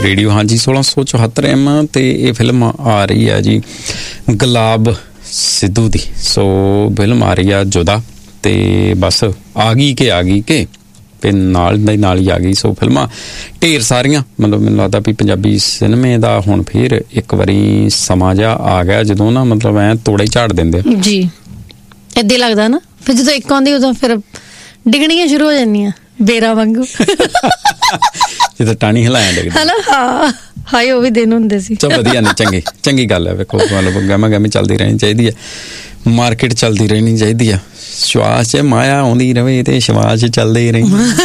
Radio. ਹਾਂਜੀ 1674 M ਤੇ ਇਹ ਫਿਲਮ ਆ ਰਹੀ ਹੈ ਜੀ ਗੁਲਾਬ ਸਿੱਧੂ ਦੀ। ਸੋ ਫਿਲਮ ਆ ਰਹੀ ਆ ਜੁਦਾ ਤੇ ਬਸ ਆ ਗਈ ਕਿ ਤੇ ਨਾਲ ਹੀ ਆ ਗਈ। ਸੋ ਫਿਲਮਾਂ ਢੇਰ ਸਾਰੀਆਂ, ਮਤਲਬ ਮੈਨੂੰ ਲੱਗਦਾ ਵੀ ਪੰਜਾਬੀ ਸਿਨੇਮੇ ਦਾ ਹੁਣ ਫਿਰ ਇੱਕ ਵਾਰੀ ਸਮਾਂ ਜਿਹਾ ਆ ਗਿਆ ਜਦੋਂ ਨਾ ਮਤਲਬ ਐ ਤੋੜੇ ਝਾੜ ਦਿੰਦੇ ਜੀ। ਏਦਾਂ ਲੱਗਦਾ ਨਾ ਫਿਰ ਜਦੋਂ ਇੱਕ ਆਉਂਦੀ ਉਦੋਂ ਫਿਰ ਡਿੱਗਣੀਆਂ ਸ਼ੁਰੂ ਹੋ ਜਾਂਦੀਆਂ ਬੇਰਾਂ ਵਾਂਗੂ ਜਿੱਦਾਂ ਟਾਣੀ ਹਿਲਾਇਆ ਡਿੱਗਦਾ ਹਨਾ। ਹਾਂ ਹਾਏ ਉਹ ਵੀ ਦਿਨ ਹੁੰਦੇ ਸੀ। ਚਲ ਵਧੀਆ ਨੇ, ਚੰਗੀ ਗੱਲ ਹੈ। ਵੇਖੋ ਮਤਲਬ ਗਾਮੀ ਚੱਲਦੀ ਰਹਿਣੀ ਚਾਹੀਦੀ ਹੈ, ਮਾਰਕੀਟ ਚੱਲਦੀ ਰਹਿਣੀ ਚਾਹੀਦੀ ਆ। ਸ਼ਵਾਸ 'ਚ ਮਾਇਆ ਆਉਂਦੀ ਰਵੇ ਤੇ ਸ਼ਵਾਸ 'ਚ ਚੱਲਦੇ ਹੀ ਰਹਿੰਦੇ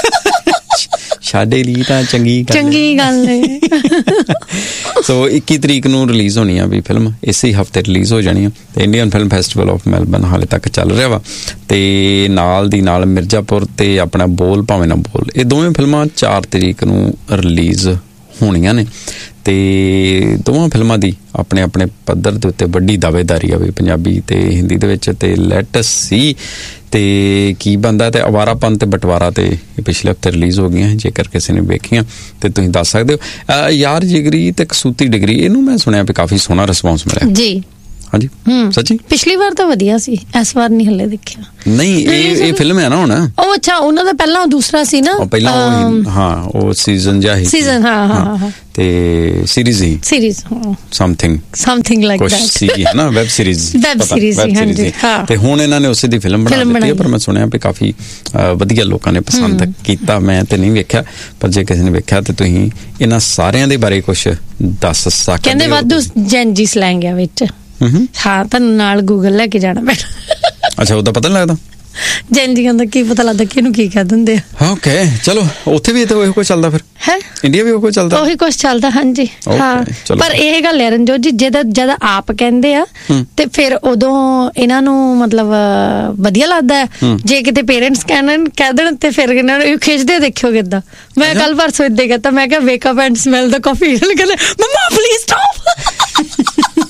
ਸਾਡੇ ਲਈ ਤਾਂ ਚੰਗੀ ਗੱਲ ਹੈ। ਸੋ 21 ਤਰੀਕ ਨੂੰ ਰਿਲੀਜ਼ ਹੋਣੀ ਆ ਵੀ ਫਿਲਮ, ਇਸੇ ਹਫ਼ਤੇ ਰਿਲੀਜ਼ ਹੋ ਜਾਣੀ ਆ। ਤੇ Indian film festival of Melbourne ਹਾਲੇ ਤੱਕ ਚੱਲ ਰਿਹਾ ਵਾ ਤੇ ਨਾਲ ਦੀ ਨਾਲ ਮਿਰਜ਼ਾਪੁਰ ਤੇ ਆਪਣਾ ਬੋਲ ਭਾਵੇਂ ਨਾ ਬੋਲ, ਇਹ ਦੋਵੇਂ ਫਿਲਮਾਂ 4 ਤਰੀਕ ਨੂੰ ਰਿਲੀਜ਼ ਹੋਣੀਆਂ ਨੇ। ਤੇ ਦੋਵਾਂ ਫਿਲਮਾਂ ਦੀ ਆਪਣੇ ਆਪਣੇ ਪੱਧਰ ਦੇ ਉੱਤੇ ਵੱਡੀ ਦਾਅਵੇਦਾਰੀ ਆ ਵੀ ਪੰਜਾਬੀ ਤੇ ਹਿੰਦੀ ਦੇ ਵਿੱਚ। ਤੇ ਲੈਟ ਸੀ ਤੇ ਕੀ ਬਣਦਾ। ਤੇ ਅਵਾਰਾਪਨ ਤੇ ਬਟਵਾਰਾ ਤੇ ਪਿਛਲੇ ਹਫ਼ਤੇ ਰਿਲੀਜ਼ ਹੋ ਗਈਆਂ, ਜੇਕਰ ਕਿਸੇ ਨੇ ਵੇਖੀਆਂ ਤੇ ਤੁਸੀਂ ਦੱਸ ਸਕਦੇ ਹੋ। ਯਾਰ ਜਿਗਰੀ ਤੇ ਕਸੂਤੀ ਡਿਗਰੀ, ਇਹਨੂੰ ਮੈਂ ਸੁਣਿਆ ਵੀ ਕਾਫੀ ਸੋਹਣਾ ਰਿਸਪੌਂਸ ਮਿਲਿਆ ਜੀ। ਹਾਂਜੀ ਸੱਚੀ ਪਿਛਲੀ ਵਾਰ ਤਾਂ ਵਧੀਆ ਸੀ, ਇਸ ਵਾਰ ਨਹੀਂ ਹਲੇ ਦੇਖਿਆ। ਨਹੀਂ ਇਹ ਫਿਲਮ ਹੈ ਨਾ ਹੁਣ। ਉਹ ਅੱਛਾ ਉਹਨਾਂ ਦਾ ਪਹਿਲਾਂ ਦੂਸਰਾ ਸੀ ਨਾ ਪਹਿਲਾਂ ਉਹ ਸੀਜ਼ਨ ਜਿਹਾ ਸੀਜ਼ਨ ਹਾਂ ਤੇ ਸੀਰੀਜ਼ ਸਮਥਿੰਗ ਲਾਈਕ ਦੈਟ ਸੀ ਹੈ ਨਾ, ਵੈਬ ਸੀਰੀਜ਼ ਤੇ ਹੁਣ ਇਹਨਾਂ ਨੇ ਉਸੇ ਦੀ ਫਿਲਮ ਬਣਾ ਦਿੱਤੀ ਹੈ। ਪਰ ਮੈਂ ਸੁਣਿਆ ਵੀ ਕਾਫੀ ਵਧੀਆ ਲੋਕਾਂ ਨੇ ਪਸੰਦ ਕੀਤਾ। ਮੈਂ ਤੇ ਨਹੀਂ ਵੇਖਿਆ, ਪਰ ਜੇ ਕਿਸੇ ਨੇ ਵੇਖਿਆ ਤੇ ਤੁਸੀਂ ਇਹਨਾਂ ਸਾਰਿਆਂ ਦੇ ਬਾਰੇ ਕੁਝ ਦੱਸ ਸਕਦੇ? ਕਹਿੰਦੇ ਵਾਧੂ ਜੈਨਜੀ ਸਲੈਂਗ ਆ ਵਿੱਚ। ਹਾਂ ਤੁਹਾਨੂੰ ਨਾਲ ਗੂਗਲ ਲੈ ਕੇ ਜਾਣਾ ਪੈਣਾ। ਅੱਛਾ ਉਹਦਾ ਪਤਾ ਨਹੀਂ ਲੱਗਦਾ ਜੈਨਜੀਆਂ ਦਾ ਕੀ ਪਤਾ ਲੱਗਦਾ ਕਿਹਨੂੰ ਕੀ ਕਹਿ ਦਿੰਦੇ ਆ। ਓਕੇ ਚਲੋ ਉੱਥੇ ਵੀ ਤਾਂ ਉਹੀ ਕੁਝ ਚੱਲਦਾ, ਫਿਰ ਹੈ ਇੰਡੀਆ ਵੀ ਉਹੀ ਚੱਲਦਾ, ਉਹੀ ਕੁਝ ਚੱਲਦਾ। ਹਾਂਜੀ ਹਾਂ ਪਰ ਇਹ ਗੱਲ ਹੈ ਰਣਜੋਤ ਜੀ, ਜਦ ਆਪ ਕਹਿੰਦੇ ਆ ਤੇ ਫਿਰ ਉਦੋਂ ਇਹਨਾਂ ਨੂੰ ਮਤਲਬ ਵਧੀਆ ਲੱਗਦਾ। ਜੇ ਕਿਤੇ ਪੇਰੈਂਟਸ ਕਹਿ ਦੇਣ ਤੇ ਫਿਰ ਇਹਨਾਂ ਨੂੰ ਖਿੱਚਦੇ ਦੇਖਿਓ ਕਿੱਦਾਂ। ਮੈਂ ਕੱਲ ਪਰਸੋਂ ਏਦਾਂ ਕਹਤਾ, ਮੈਂ ਕਿਹਾ ਵੇਕ ਅਪ ਐਂਡ ਸਮੈਲ ਦ ਕਾਫੀ, ਕਹਿੰਦੇ ਮੰਮਾ ਪਲੀਜ਼ ਸਟਾਪ।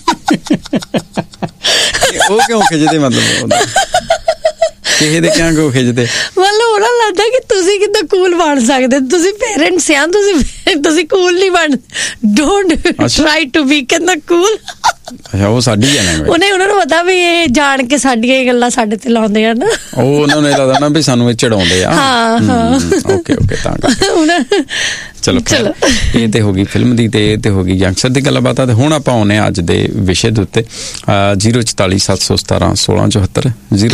ਉਹ ਕਿਉਂ ਖਿੱਚਦੇ? ਮਤਲਬ ਕਿਸੇ ਦੇ ਕਿਉਂ ਕਿਉਂ ਖਿੱਚਦੇ? ਮਤਲਬ ਉਹਨਾਂ ਲੱਗਦਾ ਕਿ ਤੁਸੀਂ ਕਿੱਦਾਂ ਕੂਲ ਬਣ ਸਕਦੇ, ਤੁਸੀਂ ਪੇਰੈਂਟਸ ਆ, ਤੁਸੀਂ ਕੂਲ ਨਹੀਂ ਬਣ। ਡੋਂਟ ਟਰਾਈ ਟੂ ਬੀ ਕਹਿੰਦਾ ਕੂਲ। ਅੱਛਾ ਉਹ ਸਾਡੀ ਹੈ ਨਾ, ਉਹਨਾਂ ਨੂੰ ਪਤਾ ਵੀ ਇਹ ਜਾਣ ਕੇ ਸਾਡੀਆਂ ਗੱਲਾਂ ਸਾਡੇ ਤੇ ਲਾਉਂਦੇ ਆ ਨਾ। ਉਹ ਉਹਨਾਂ ਨੂੰ ਲੱਗਦਾ ਨਾ ਵੀ ਸਾਨੂੰ ਇਹ ਚੜਾਉਂਦੇ ਆ। ਹਾਂ ਓਕੇ ਤਾਂ ਚਲੋ ਇਹ ਤੇ ਹੋ ਗਈ ਫਿਲਮ ਦੀ ਤੇ ਇਹ ਤੇ ਹੋ ਗਈ ਯੰਗਸਟਰ ਦੀ ਗੱਲਬਾਤ। ਤੇ ਹੁਣ ਆਪਾਂ ਆਉਂਦੇ ਅੱਜ ਦੇ ਵਿਸ਼ੇ ਦੇ ਉੱਤੇ। 044 717 1674